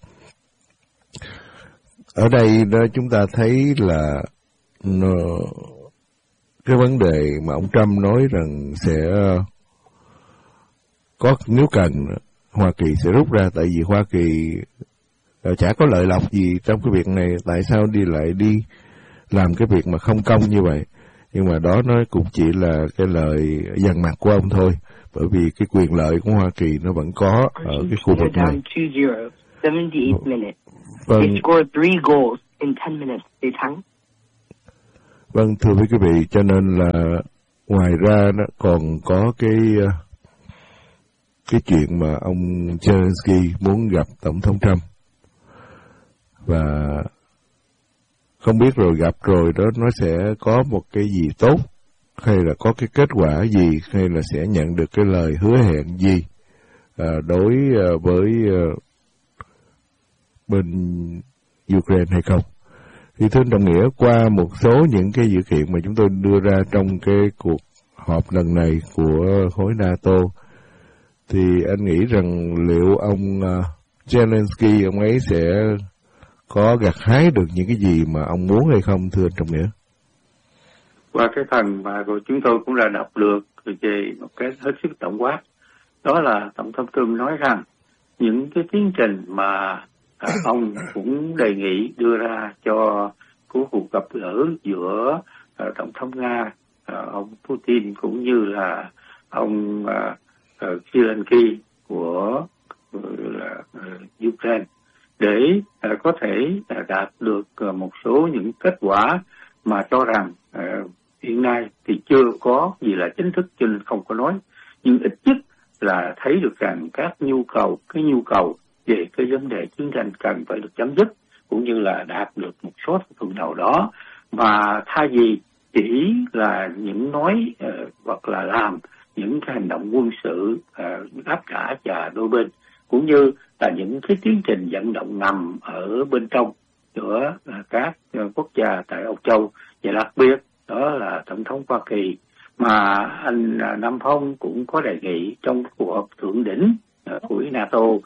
A: Ở đây đó chúng ta thấy là uh, cái vấn đề mà ông Trump nói rằng sẽ uh, có, nếu cần Hoa Kỳ sẽ rút ra, tại vì Hoa Kỳ uh, chả có lợi lộc gì trong cái việc này, tại sao đi lại đi làm cái việc mà không công như vậy. Nhưng mà đó nó cũng chỉ là cái lời dằn mặt của ông thôi, bởi vì cái quyền lợi của Hoa Kỳ nó vẫn có ở cái khu vực này.
D: seventy-eight minutes. Vâng. They scored three goals in ten minutes. They thắng.
A: Vâng, thưa quý vị, cho nên là ngoài ra nó còn có cái cái chuyện mà ông Zelensky muốn gặp Tổng thống Trump. Và không biết rồi gặp rồi đó nó sẽ có một cái gì tốt, hay là có cái kết quả gì, hay là sẽ nhận được cái lời hứa hẹn gì à, đối à, với à, bên Ukraine hay không. Thì thưa Trọng Nghĩa, qua một số những cái dữ kiện mà chúng tôi đưa ra trong cái cuộc họp lần này của khối NATO, thì anh nghĩ rằng liệu ông uh, Zelensky, ông ấy sẽ có gặt hái được những cái gì mà ông muốn hay không, thưa anh Trọng Nghĩa?
B: Qua cái phần mà rồi chúng tôi cũng đã đọc được về một cái hết sức tổng quát, đó là Tổng thống Trump nói rằng những cái tiến trình mà à, ông cũng đề nghị đưa ra cho của cuộc gặp gỡ giữa à, Tổng thống Nga, à, ông Putin cũng như là ông à, à, Zelensky của là, uh, Ukraine để uh, có thể uh, đạt được uh, một số những kết quả mà cho rằng uh, hiện nay thì chưa có gì là chính thức cho nên không có nói, nhưng ít nhất là thấy được rằng các nhu cầu, cái nhu cầu về cái vấn đề chiến tranh cần phải được chấm dứt, cũng như là đạt được một số thỏa thuận nào đó, mà thay vì chỉ là những nói uh, hoặc là làm những cái hành động quân sự uh, áp trả và đôi bên, cũng như là những cái tiến trình vận động ngầm ở bên trong giữa uh, các uh, quốc gia tại Âu Châu, và đặc biệt đó là Tổng thống Hoa Kỳ mà anh uh, Nam Phong cũng có đề nghị trong cuộc họp thượng đỉnh uh, của NATO, uh,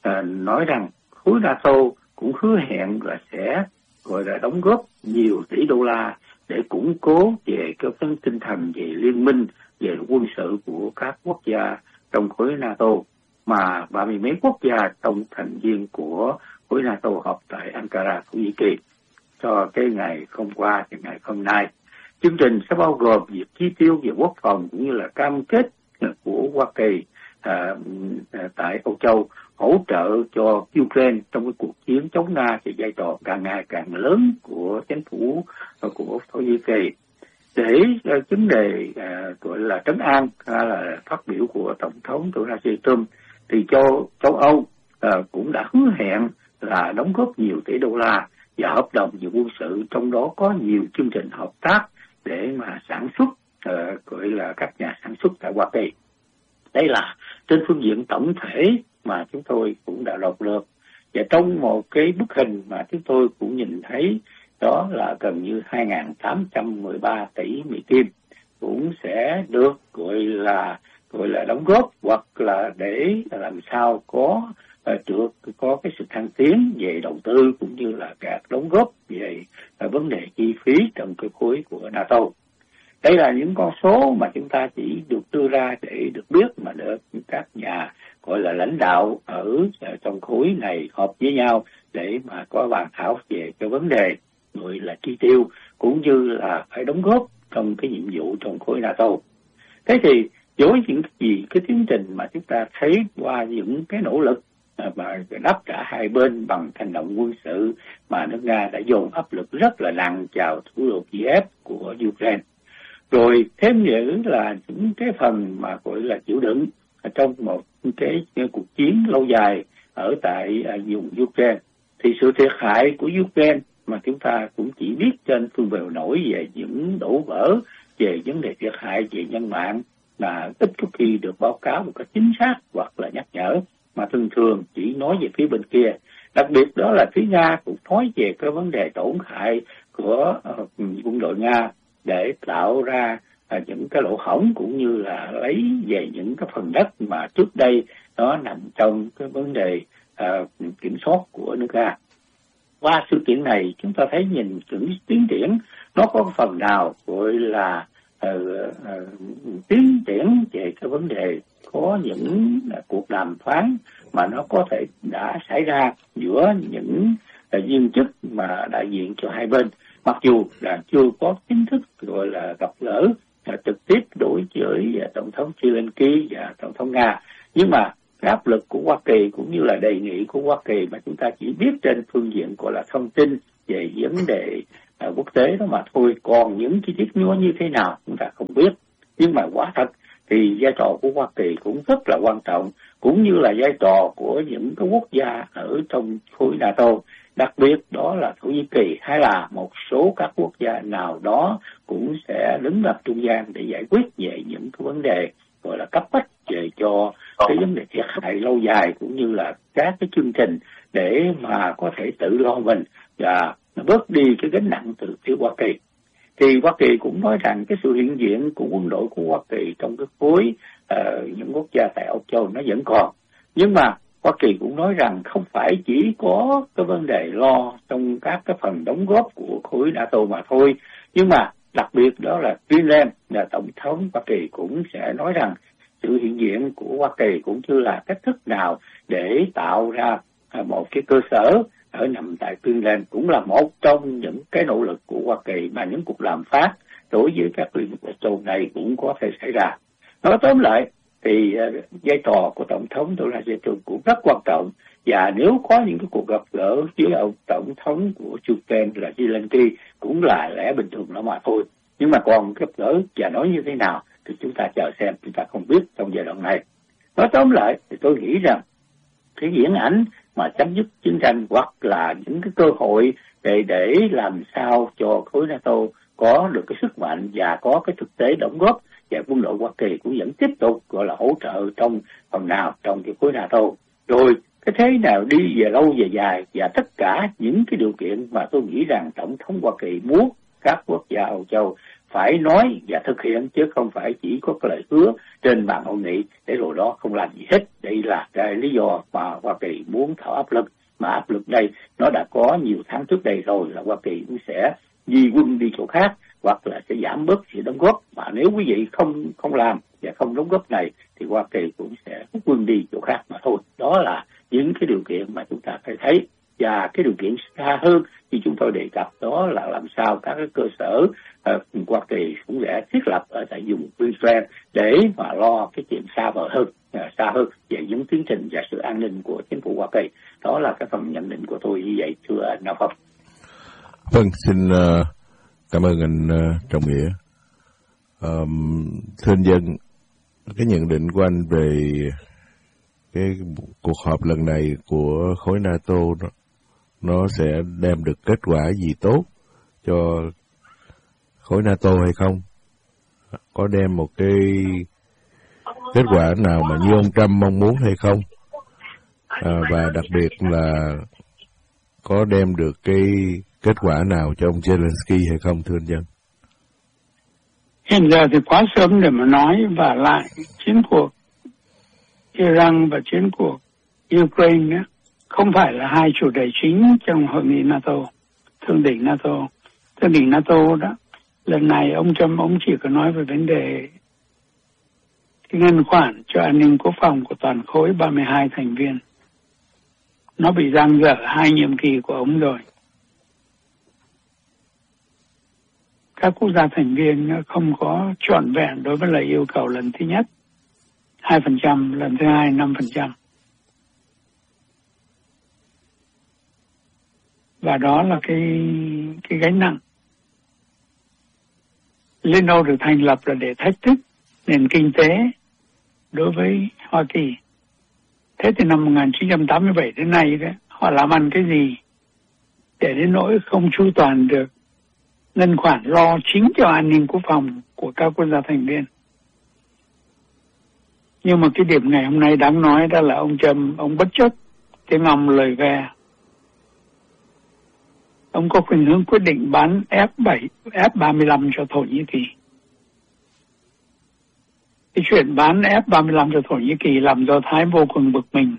B: nói rằng khối NATO cũng hứa hẹn là sẽ gọi là đóng góp nhiều tỷ đô la để củng cố về cái phần tinh thần về liên minh, về quân sự của các quốc gia trong khối NATO, mà ba mươi mấy quốc gia trong thành viên của khối NATO họp tại Ankara, Thổ Nhĩ Kỳ cho cái ngày hôm qua và ngày hôm nay. Chương trình sẽ bao gồm việc chi tiêu về quốc phòng cũng như là cam kết của Hoa Kỳ à, à, tại Âu Châu hỗ trợ cho Ukraine trong cái cuộc chiến chống Nga thì vai trò càng ngày càng lớn của chính phủ của Thổ Nhĩ Kỳ. Để uh, vấn đề uh, gọi là trấn an hay là phát biểu của Tổng thống Donald Trump thì châu châu Âu uh, cũng đã hứa hẹn là đóng góp nhiều tỷ đô la và hợp đồng về quân sự, trong đó có nhiều chương trình hợp tác để mà sản xuất uh, gọi là các nhà sản xuất tại Hoa Kỳ. Đây là trên phương diện tổng thể mà chúng tôi cũng đã đọc được, và trong một cái bức hình mà chúng tôi cũng nhìn thấy đó là gần như hai nghìn tám trăm mười ba tỷ Mỹ Kim cũng sẽ được gọi là gọi là đóng góp, hoặc là để làm sao có được có cái sự thăng tiến về đầu tư cũng như là các đóng góp về vấn đề chi phí trong cái khối của NATO. Đây là những con số mà chúng ta chỉ được đưa ra để được biết, mà được các nhà gọi là lãnh đạo ở trong khối này họp với nhau để mà có bàn thảo về cái vấn đề rồi là chi tiêu cũng như là phải đóng góp trong cái nhiệm vụ trong khối NATO. Thế thì với những cái gì cái tiến trình mà chúng ta thấy qua những cái nỗ lực mà đáp trả hai bên bằng hành động quân sự mà nước Nga đã dồn áp lực rất là nặng vào thủ đô Kiev của Ukraine, rồi thêm nữa là những cái phần mà gọi là chịu đựng trong một cái, cái cuộc chiến lâu dài ở tại à, vùng Ukraine, thì sự thiệt hại của Ukraine mà chúng ta cũng chỉ biết trên phương bề nổi về những đổ vỡ, về vấn đề thiệt hại về nhân mạng mà ít có khi được báo cáo một cách chính xác hoặc là nhắc nhở, mà thường thường chỉ nói về phía bên kia. Đặc biệt đó là phía Nga cũng nói về cái vấn đề tổn hại của uh, quân đội Nga để tạo ra uh, những cái lỗ hổng cũng như là lấy về những cái phần đất mà trước đây nó nằm trong cái vấn đề uh, kiểm soát của nước Nga. Qua sự kiện này chúng ta thấy nhìn những tiến triển nó có phần nào gọi là uh, uh, tiến triển về cái vấn đề có những uh, cuộc đàm phán mà nó có thể đã xảy ra giữa những uh, viên chức mà đại diện cho hai bên, mặc dù là chưa có chính thức gọi là gặp gỡ uh, trực tiếp đối với uh, Tổng thống Zelensky và Tổng thống Nga, nhưng mà cái áp lực của Hoa Kỳ cũng như là đề nghị của Hoa Kỳ mà chúng ta chỉ biết trên phương diện gọi là thông tin về vấn đề uh, quốc tế đó mà thôi. Còn những chi tiết nó như thế nào chúng ta không biết. Nhưng mà quả thật thì vai trò của Hoa Kỳ cũng rất là quan trọng, cũng như là vai trò của những cái quốc gia ở trong khối NATO, đặc biệt đó là Thổ Nhĩ Kỳ hay là một số các quốc gia nào đó cũng sẽ đứng lập trung gian để giải quyết về những cái vấn đề gọi là cấp bách về cho cái vấn đề thiệt hại lâu dài, cũng như là các cái chương trình để mà có thể tự lo mình và bớt đi cái gánh nặng từ phía Hoa Kỳ. Thì Hoa Kỳ cũng nói rằng cái sự hiện diện của quân đội của Hoa Kỳ trong cái khối uh, những quốc gia tại Âu Châu nó vẫn còn. Nhưng mà Hoa Kỳ cũng nói rằng không phải chỉ có cái vấn đề lo trong các cái phần đóng góp của khối NATO mà thôi. Nhưng mà đặc biệt đó là Greenland, là Tổng thống Hoa Kỳ cũng sẽ nói rằng sự hiện diện của Hoa Kỳ cũng như là cách thức nào để tạo ra một cái cơ sở ở nằm tại Greenland cũng là một trong những cái nỗ lực của Hoa Kỳ mà những cuộc đàm phán đối với các liên minh châu này cũng có thể xảy ra. Nói tóm lại thì uh, vai trò của Tổng thống Donald Trump cũng rất quan trọng, và nếu có những cái cuộc gặp gỡ với ông Tổng thống của Ukraine là Zelensky cũng là lẽ bình thường đó mà thôi. Nhưng mà còn gặp gỡ và nói như thế nào thì chúng ta chờ xem, chúng ta không biết trong giai đoạn này. Nói tóm lại thì tôi nghĩ rằng cái diễn ảnh mà chấm dứt chiến tranh hoặc là những cái cơ hội để để làm sao cho khối NATO có được cái sức mạnh và có cái thực tế đóng góp, và quân đội Hoa Kỳ cũng vẫn tiếp tục gọi là hỗ trợ trong phần nào trong cái khối NATO. Rồi cái thế nào đi về lâu về dài, và tất cả những cái điều kiện mà tôi nghĩ rằng Tổng thống Hoa Kỳ muốn các quốc gia Âu Châu phải nói và thực hiện, chứ không phải chỉ có cái lời hứa trên bàn hội nghị để rồi đó không làm gì hết. Đây là cái lý do mà Hoa Kỳ muốn thở áp lực, mà áp lực đây nó đã có nhiều tháng trước đây rồi, là Hoa Kỳ cũng sẽ di quân đi chỗ khác hoặc là sẽ giảm bớt sự đóng góp. Mà nếu quý vị không không làm và không đóng góp này thì Hoa Kỳ cũng sẽ rút quân đi chỗ khác mà thôi. Đó là những cái điều kiện mà chúng ta phải thấy. Và cái điều kiện xa hơn thì chúng tôi đề cập đó là làm sao các cái cơ sở uh, Hoa Kỳ cũng sẽ thiết lập ở tại vùng Queensland để mà lo cái chuyện xa vời hơn, uh, xa hơn về những tiến trình và sự an ninh của chính phủ Hoa Kỳ. Đó là cái phần nhận định của tôi như vậy, thưa anh Nam Phong.
A: Vâng, xin uh, cảm ơn anh uh, Trọng Nghĩa. Um, thưa anh Dân, cái nhận định của anh về cái cuộc họp lần này của khối NATO đó, nó sẽ đem được kết quả gì tốt cho khối NATO hay không? Có đem một cái kết quả nào mà như ông Trump mong muốn hay không? À, và đặc biệt là có đem được cái kết quả nào cho ông Zelensky hay không, thưa anh Dân?
C: Hiện giờ thì quá sớm để mà nói, và lại chiến cuộc Iran và chiến cuộc Ukraine á, không phải là hai chủ đề chính trong hội nghị NATO, thượng đỉnh NATO. Thượng đỉnh NATO đó, lần này ông Trump ông chỉ có nói về vấn đề cái ngân khoản cho an ninh quốc phòng của toàn khối ba mươi hai thành viên. Nó bị dang dở hai nhiệm kỳ của ông rồi. Các quốc gia thành viên không có trọn vẹn đối với lời yêu cầu lần thứ nhất hai phần trăm, lần thứ hai năm phần trăm. Và đó là cái cái gánh nặng. Liên Âu được thành lập là để thách thức nền kinh tế đối với Hoa Kỳ. Thế từ năm một nghìn chín trăm tám mươi bảy đến nay đó, họ làm ăn cái gì để đến nỗi không chu toàn được ngân khoản lo chính cho an ninh quốc phòng của các quốc gia thành viên. Nhưng mà cái điểm ngày hôm nay đáng nói đó là ông Trump, ông bất chấp tiếng ong lời ve. Ông có khuynh hướng quyết định bán F bảy, F ba mươi lăm cho Thổ Nhĩ Kỳ. Cái chuyện bán F ba mươi lăm cho Thổ Nhĩ Kỳ làm Do Thái vô cùng bực mình.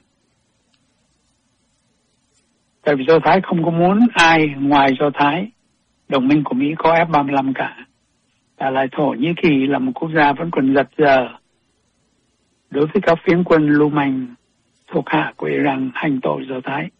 C: Tại vì Do Thái không có muốn ai ngoài Do Thái, đồng minh của Mỹ có F ba mươi lăm cả. Và lại Thổ Nhĩ Kỳ là một quốc gia vẫn còn giật giờ đối với các phiến quân lưu manh thuộc hạ của Iran hành tội Do Thái.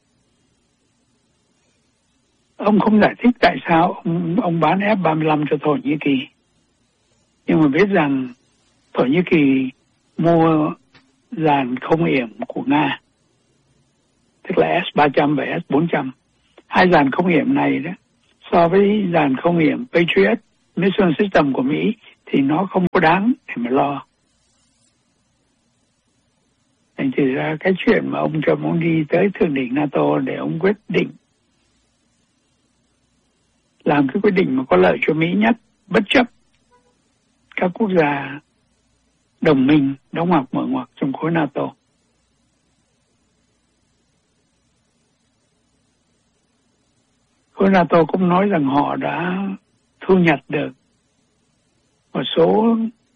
C: Ông không giải thích tại sao ông, ông bán F ba mươi lăm cho Thổ Nhĩ Kỳ. Nhưng mà biết rằng Thổ Nhĩ Kỳ mua dàn không yểm của Nga, tức là S ba trăm và S bốn trăm. Hai dàn không yểm này đó so với dàn không hiểm Patriot Mission System của Mỹ thì nó không có đáng để mà lo. Thành thử ra cái chuyện mà ông Trump ông đi tới thượng đỉnh NATO để ông quyết định làm cái quyết định mà có lợi cho Mỹ nhất, bất chấp các quốc gia đồng minh đóng ngoặc mở ngoặc trong khối NATO. Khối NATO cũng nói rằng họ đã thu nhặt được một số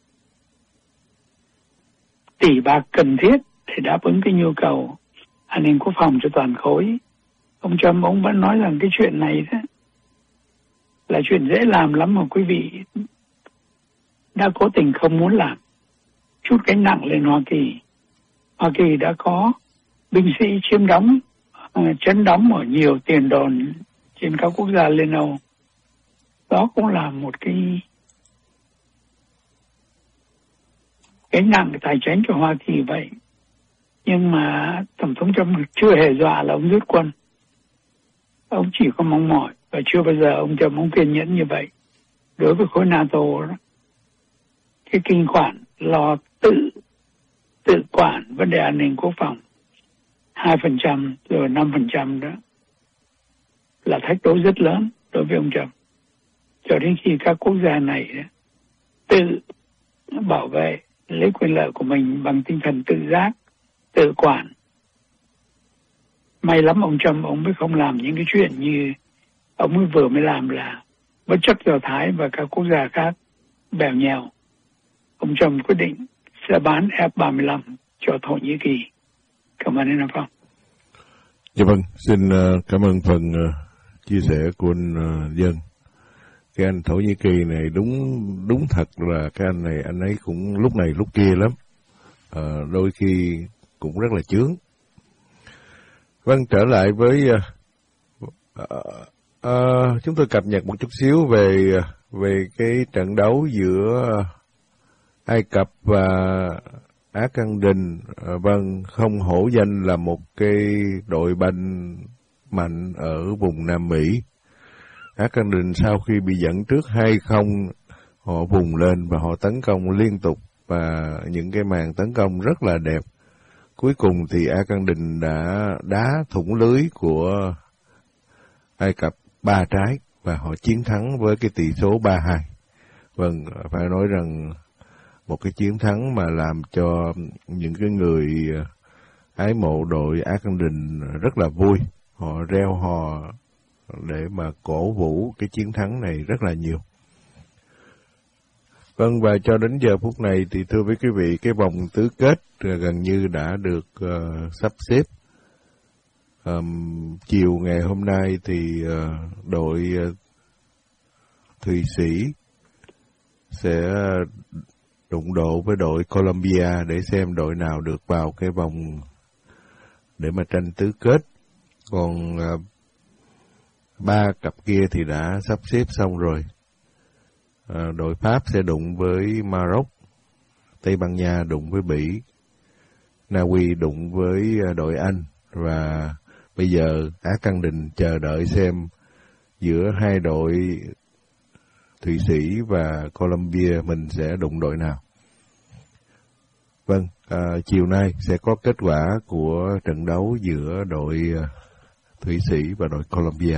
C: tỷ bạc cần thiết để đáp ứng cái nhu cầu an ninh quốc phòng cho toàn khối. Ông Trump ông vẫn nói rằng cái chuyện này đó là chuyện dễ làm lắm mà quý vị đã cố tình không muốn làm. Chút gánh nặng lên Hoa Kỳ. Hoa Kỳ đã có binh sĩ chiếm đóng, uh, chấn đóng ở nhiều tiền đồn trên các quốc gia Liên Âu. Đó cũng là một cái gánh nặng tài chính cho Hoa Kỳ vậy. Nhưng mà Tổng thống Trump chưa hề dọa là ông rút quân. Ông chỉ có mong mỏi, và chưa bao giờ ông Trump ông kiên nhẫn như vậy. Đối với khối NATO đó, cái kinh quản lo tự tự quản vấn đề an ninh quốc phòng hai phần trăm rồi năm phần trăm đó là thách đố rất lớn đối với ông Trump. Cho đến khi các quốc gia này đó, tự bảo vệ lấy quyền lợi của mình bằng tinh thần tự giác, tự quản. May lắm ông Trump ông mới không làm những cái chuyện như ông mới vừa mới làm, là bất chấp Do Thái và các quốc gia khác bèo nhèo. Ông Trump quyết định sẽ bán F ba mươi lăm cho Thổ Nhĩ Kỳ. Cảm ơn anh Phong.
A: Dạ vâng, xin uh, cảm ơn phần uh, chia sẻ của anh uh, Dân. Cái anh Thổ Nhĩ Kỳ này đúng đúng thật là cái anh này, anh ấy cũng lúc này lúc kia lắm. Uh, đôi khi cũng rất là chướng. Vâng, trở lại với uh, uh, uh, chúng tôi cập nhật một chút xíu về về cái trận đấu giữa Ai Cập và Argentine. Uh, vâng, không hổ danh là một cái đội banh mạnh ở vùng Nam Mỹ. Argentine sau khi bị dẫn trước hai không, họ vùng lên và họ tấn công liên tục, và những cái màn tấn công rất là đẹp. Cuối cùng thì Argentine đã đá thủng lưới của Ai Cập ba trái và họ chiến thắng với cái tỷ số ba hai. Vâng, phải nói rằng một cái chiến thắng mà làm cho những cái người ái mộ đội Argentine rất là vui. Họ reo hò để mà cổ vũ cái chiến thắng này rất là nhiều. Vâng, và cho đến giờ phút này thì thưa với quý vị, cái vòng tứ kết gần như đã được uh, sắp xếp. Um, chiều ngày hôm nay thì uh, đội uh, Thụy Sĩ sẽ đụng độ với đội Colombia để xem đội nào được vào cái vòng để mà tranh tứ kết. Còn uh, ba cặp kia thì đã sắp xếp xong rồi. À, đội Pháp sẽ đụng với Maroc, Tây Ban Nha đụng với Bỉ, Na Uy đụng với đội Anh, và bây giờ Argentine chờ đợi xem giữa hai đội Thụy Sĩ và Colombia mình sẽ đụng đội nào. Vâng, à, chiều nay sẽ có kết quả của trận đấu giữa đội Thụy Sĩ và đội Colombia.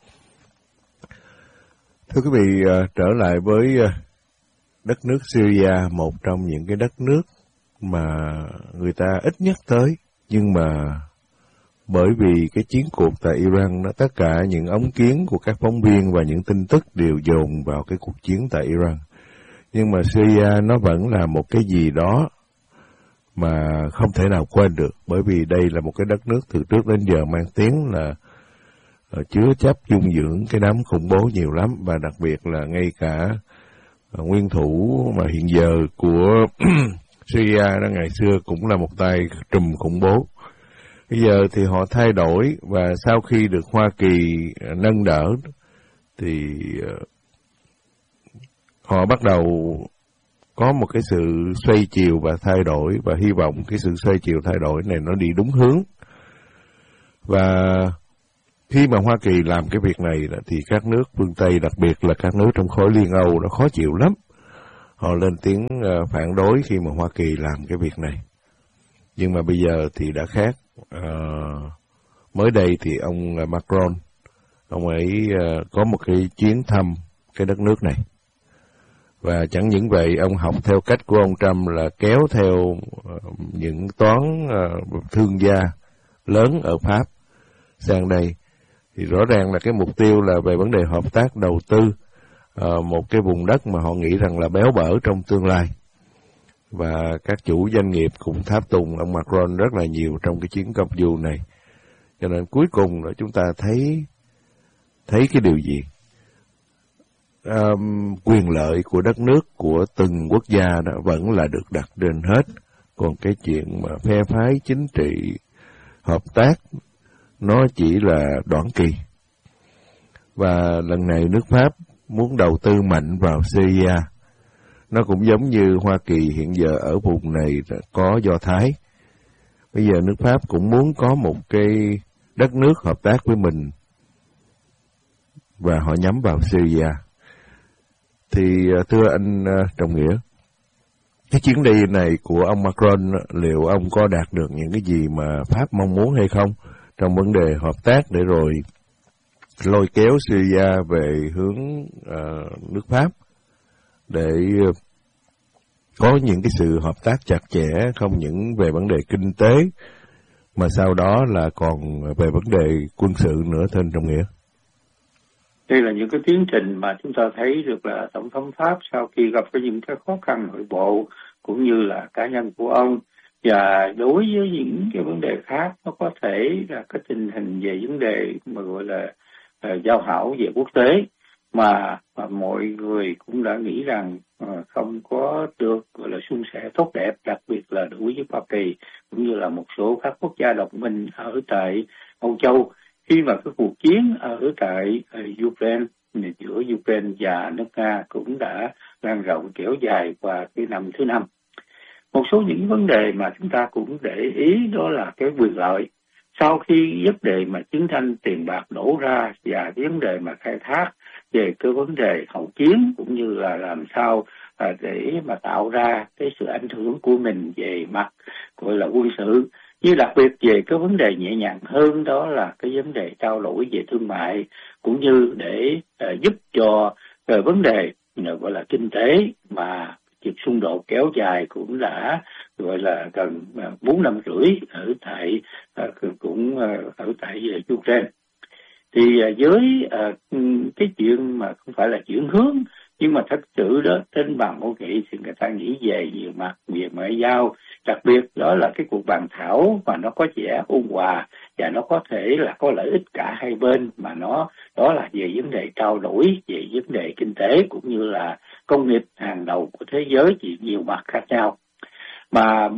A: Thưa quý vị, trở lại với đất nước Syria, một trong những cái đất nước mà người ta ít nhắc tới, nhưng mà bởi vì cái chiến cuộc tại Iran, đó, tất cả những ống kiến của các phóng viên và những tin tức đều dồn vào cái cuộc chiến tại Iran. Nhưng mà Syria nó vẫn là một cái gì đó mà không thể nào quên được, bởi vì đây là một cái đất nước từ trước đến giờ mang tiếng là chứa chấp dung dưỡng cái đám khủng bố nhiều lắm, và đặc biệt là ngay cả nguyên thủ mà hiện giờ của Syria đó ngày xưa cũng là một tay trùm khủng bố. Bây giờ thì họ thay đổi, và sau khi được Hoa Kỳ nâng đỡ thì họ bắt đầu có một cái sự xoay chiều và thay đổi, và hy vọng cái sự xoay chiều thay đổi này nó đi đúng hướng. Và khi mà Hoa Kỳ làm cái việc này thì các nước phương Tây, đặc biệt là các nước trong khối Liên Âu, nó khó chịu lắm. Họ lên tiếng phản đối khi mà Hoa Kỳ làm cái việc này. Nhưng mà bây giờ thì đã khác. À, mới đây thì ông Macron, ông ấy có một cái chuyến thăm cái đất nước này. Và chẳng những vậy, ông học theo cách của ông Trump là kéo theo những toán thương gia lớn ở Pháp sang đây. Thì rõ ràng là cái mục tiêu là về vấn đề hợp tác đầu tư một cái vùng đất mà họ nghĩ rằng là béo bở trong tương lai. Và các chủ doanh nghiệp cũng tháp tùng ông Macron rất là nhiều trong cái chuyến công du này. Cho nên cuối cùng là chúng ta thấy thấy cái điều gì? Um, quyền lợi của đất nước, của từng quốc gia đó vẫn là được đặt trên hết. Còn cái chuyện mà phe phái chính trị hợp tác nó chỉ là đoạn kỳ. Và lần này nước Pháp muốn đầu tư mạnh vào xê i a. Nó cũng giống như Hoa Kỳ hiện giờ ở vùng này có Do Thái. Bây giờ nước Pháp cũng muốn có một cái đất nước hợp tác với mình và họ nhắm vào Syria. Thì thưa anh Trọng Nghĩa, cái chuyến đi này của ông Macron liệu ông có đạt được những cái gì mà Pháp mong muốn hay không trong vấn đề hợp tác để rồi lôi kéo Syria về hướng uh, nước Pháp để có những cái sự hợp tác chặt chẽ không những về vấn đề kinh tế mà sau đó là còn về vấn đề quân sự nữa, thưa anh Trọng Nghĩa?
B: Đây là những cái tiến trình mà chúng ta thấy được là Tổng thống Pháp sau khi gặp cái những cái khó khăn nội bộ cũng như là cá nhân của ông, và đối với những cái vấn đề khác nó có thể là cái tình hình về vấn đề mà gọi là uh, giao hảo về quốc tế mà, mà mọi người cũng đã nghĩ rằng uh, không có được gọi là suôn sẻ tốt đẹp, đặc biệt là đối với Hoa Kỳ cũng như là một số các quốc gia đồng minh ở tại Âu Châu, khi mà cái cuộc chiến ở tại uh, Ukraine, giữa Ukraine và nước Nga cũng đã lan rộng kéo dài qua cái năm thứ năm. Một số những vấn đề mà chúng ta cũng để ý đó là cái quyền lợi. Sau khi vấn đề mà chiến tranh tiền bạc đổ ra và vấn đề mà khai thác về cái vấn đề hậu chiến cũng như là làm sao à, để mà tạo ra cái sự ảnh hưởng của mình về mặt gọi là quân sự, như đặc biệt về cái vấn đề nhẹ nhàng hơn đó là cái vấn đề trao đổi về thương mại cũng như để à, giúp cho à, vấn đề à, gọi là kinh tế mà việc xung đột kéo dài cũng đã gọi là gần bốn năm rưỡi ở tại cũng ở tại Ukraine. Thì với cái chuyện mà không phải là chuyển hướng, nhưng mà thật sự đó trên bàn hội nghị thì người ta nghĩ về nhiều mặt, về ngoại giao, đặc biệt đó là cái cuộc bàn thảo mà nó có vẻ ôn hòa và nó có thể là có lợi ích cả hai bên, mà nó đó là về vấn đề trao đổi, về vấn đề kinh tế cũng như là công nghiệp hàng đầu của thế giới thì nhiều mặt khác nhau. Mà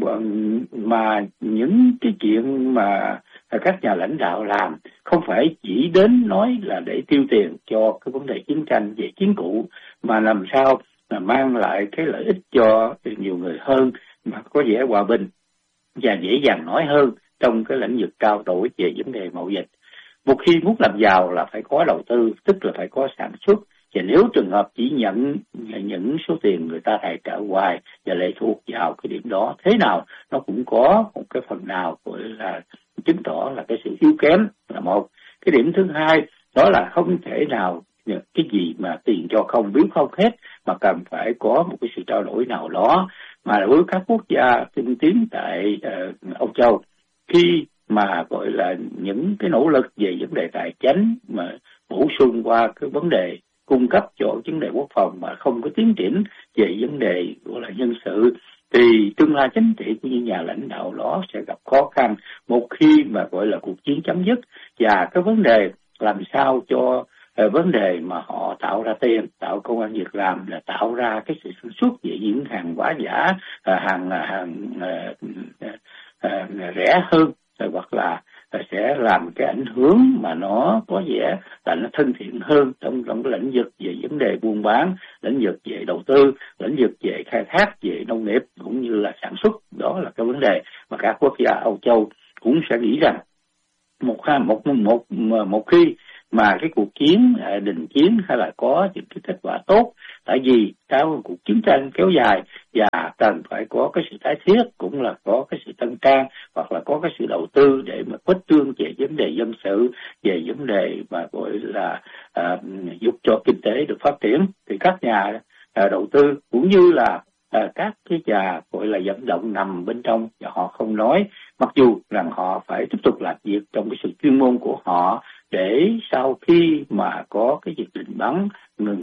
B: mà những cái chuyện mà các nhà lãnh đạo làm không phải chỉ đến nói là để tiêu tiền cho cái vấn đề chiến tranh về chiến cụ, mà làm sao là mang lại cái lợi ích cho nhiều người hơn, mà có vẻ hòa bình và dễ dàng nói hơn trong cái lĩnh vực trao đổi về vấn đề mậu dịch. Một khi muốn làm giàu là phải có đầu tư, tức là phải có sản xuất. Và nếu trường hợp chỉ nhận những số tiền người ta tài trợ hoài và lệ thuộc vào cái điểm đó, thế nào nó cũng có một cái phần nào gọi là chứng tỏ là cái sự yếu kém là một. Cái điểm thứ hai đó là không thể nào cái gì mà tiền cho không biếu không hết, mà cần phải có một cái sự trao đổi nào đó. Mà đối với các quốc gia tiên tiến tại uh, Âu Châu, khi mà gọi là những cái nỗ lực về vấn đề tài chính mà bổ sung qua cái vấn đề cung cấp cho vấn đề quốc phòng mà không có tiến triển về vấn đề gọi là nhân sự, thì tương lai chính trị của những nhà lãnh đạo đó sẽ gặp khó khăn một khi mà gọi là cuộc chiến chấm dứt. Và cái vấn đề làm sao cho uh, vấn đề mà họ tạo ra tiền, tạo công ăn việc làm, là tạo ra cái sự sản xuất về những hàng hóa giả, uh, hàng hàng uh, uh, uh, rẻ hơn, uh, hoặc là sẽ làm cái ảnh hưởng mà nó có vẻ là nó thân thiện hơn trong trong cái lĩnh vực về vấn đề buôn bán, lĩnh vực về đầu tư, lĩnh vực về khai thác, về nông nghiệp cũng như là sản xuất. Đó là cái vấn đề mà các quốc gia Âu Châu cũng sẽ nghĩ rằng một một một một, một khi mà cái cuộc chiến đình chiến hay là có những cái kết quả tốt, tại vì cái cuộc chiến tranh kéo dài và cần phải có cái sự tái thiết, cũng là có cái sự tăng trang hoặc là có cái sự đầu tư để mà khuếch trương về vấn đề dân sự, về vấn đề mà gọi là à, giúp cho kinh tế được phát triển, thì các nhà à, đầu tư cũng như là à, các cái nhà gọi là vận động nằm bên trong và họ không nói, mặc dù rằng họ phải tiếp tục làm việc trong cái sự chuyên môn của họ để sau khi mà có cái việc định bắn ngừng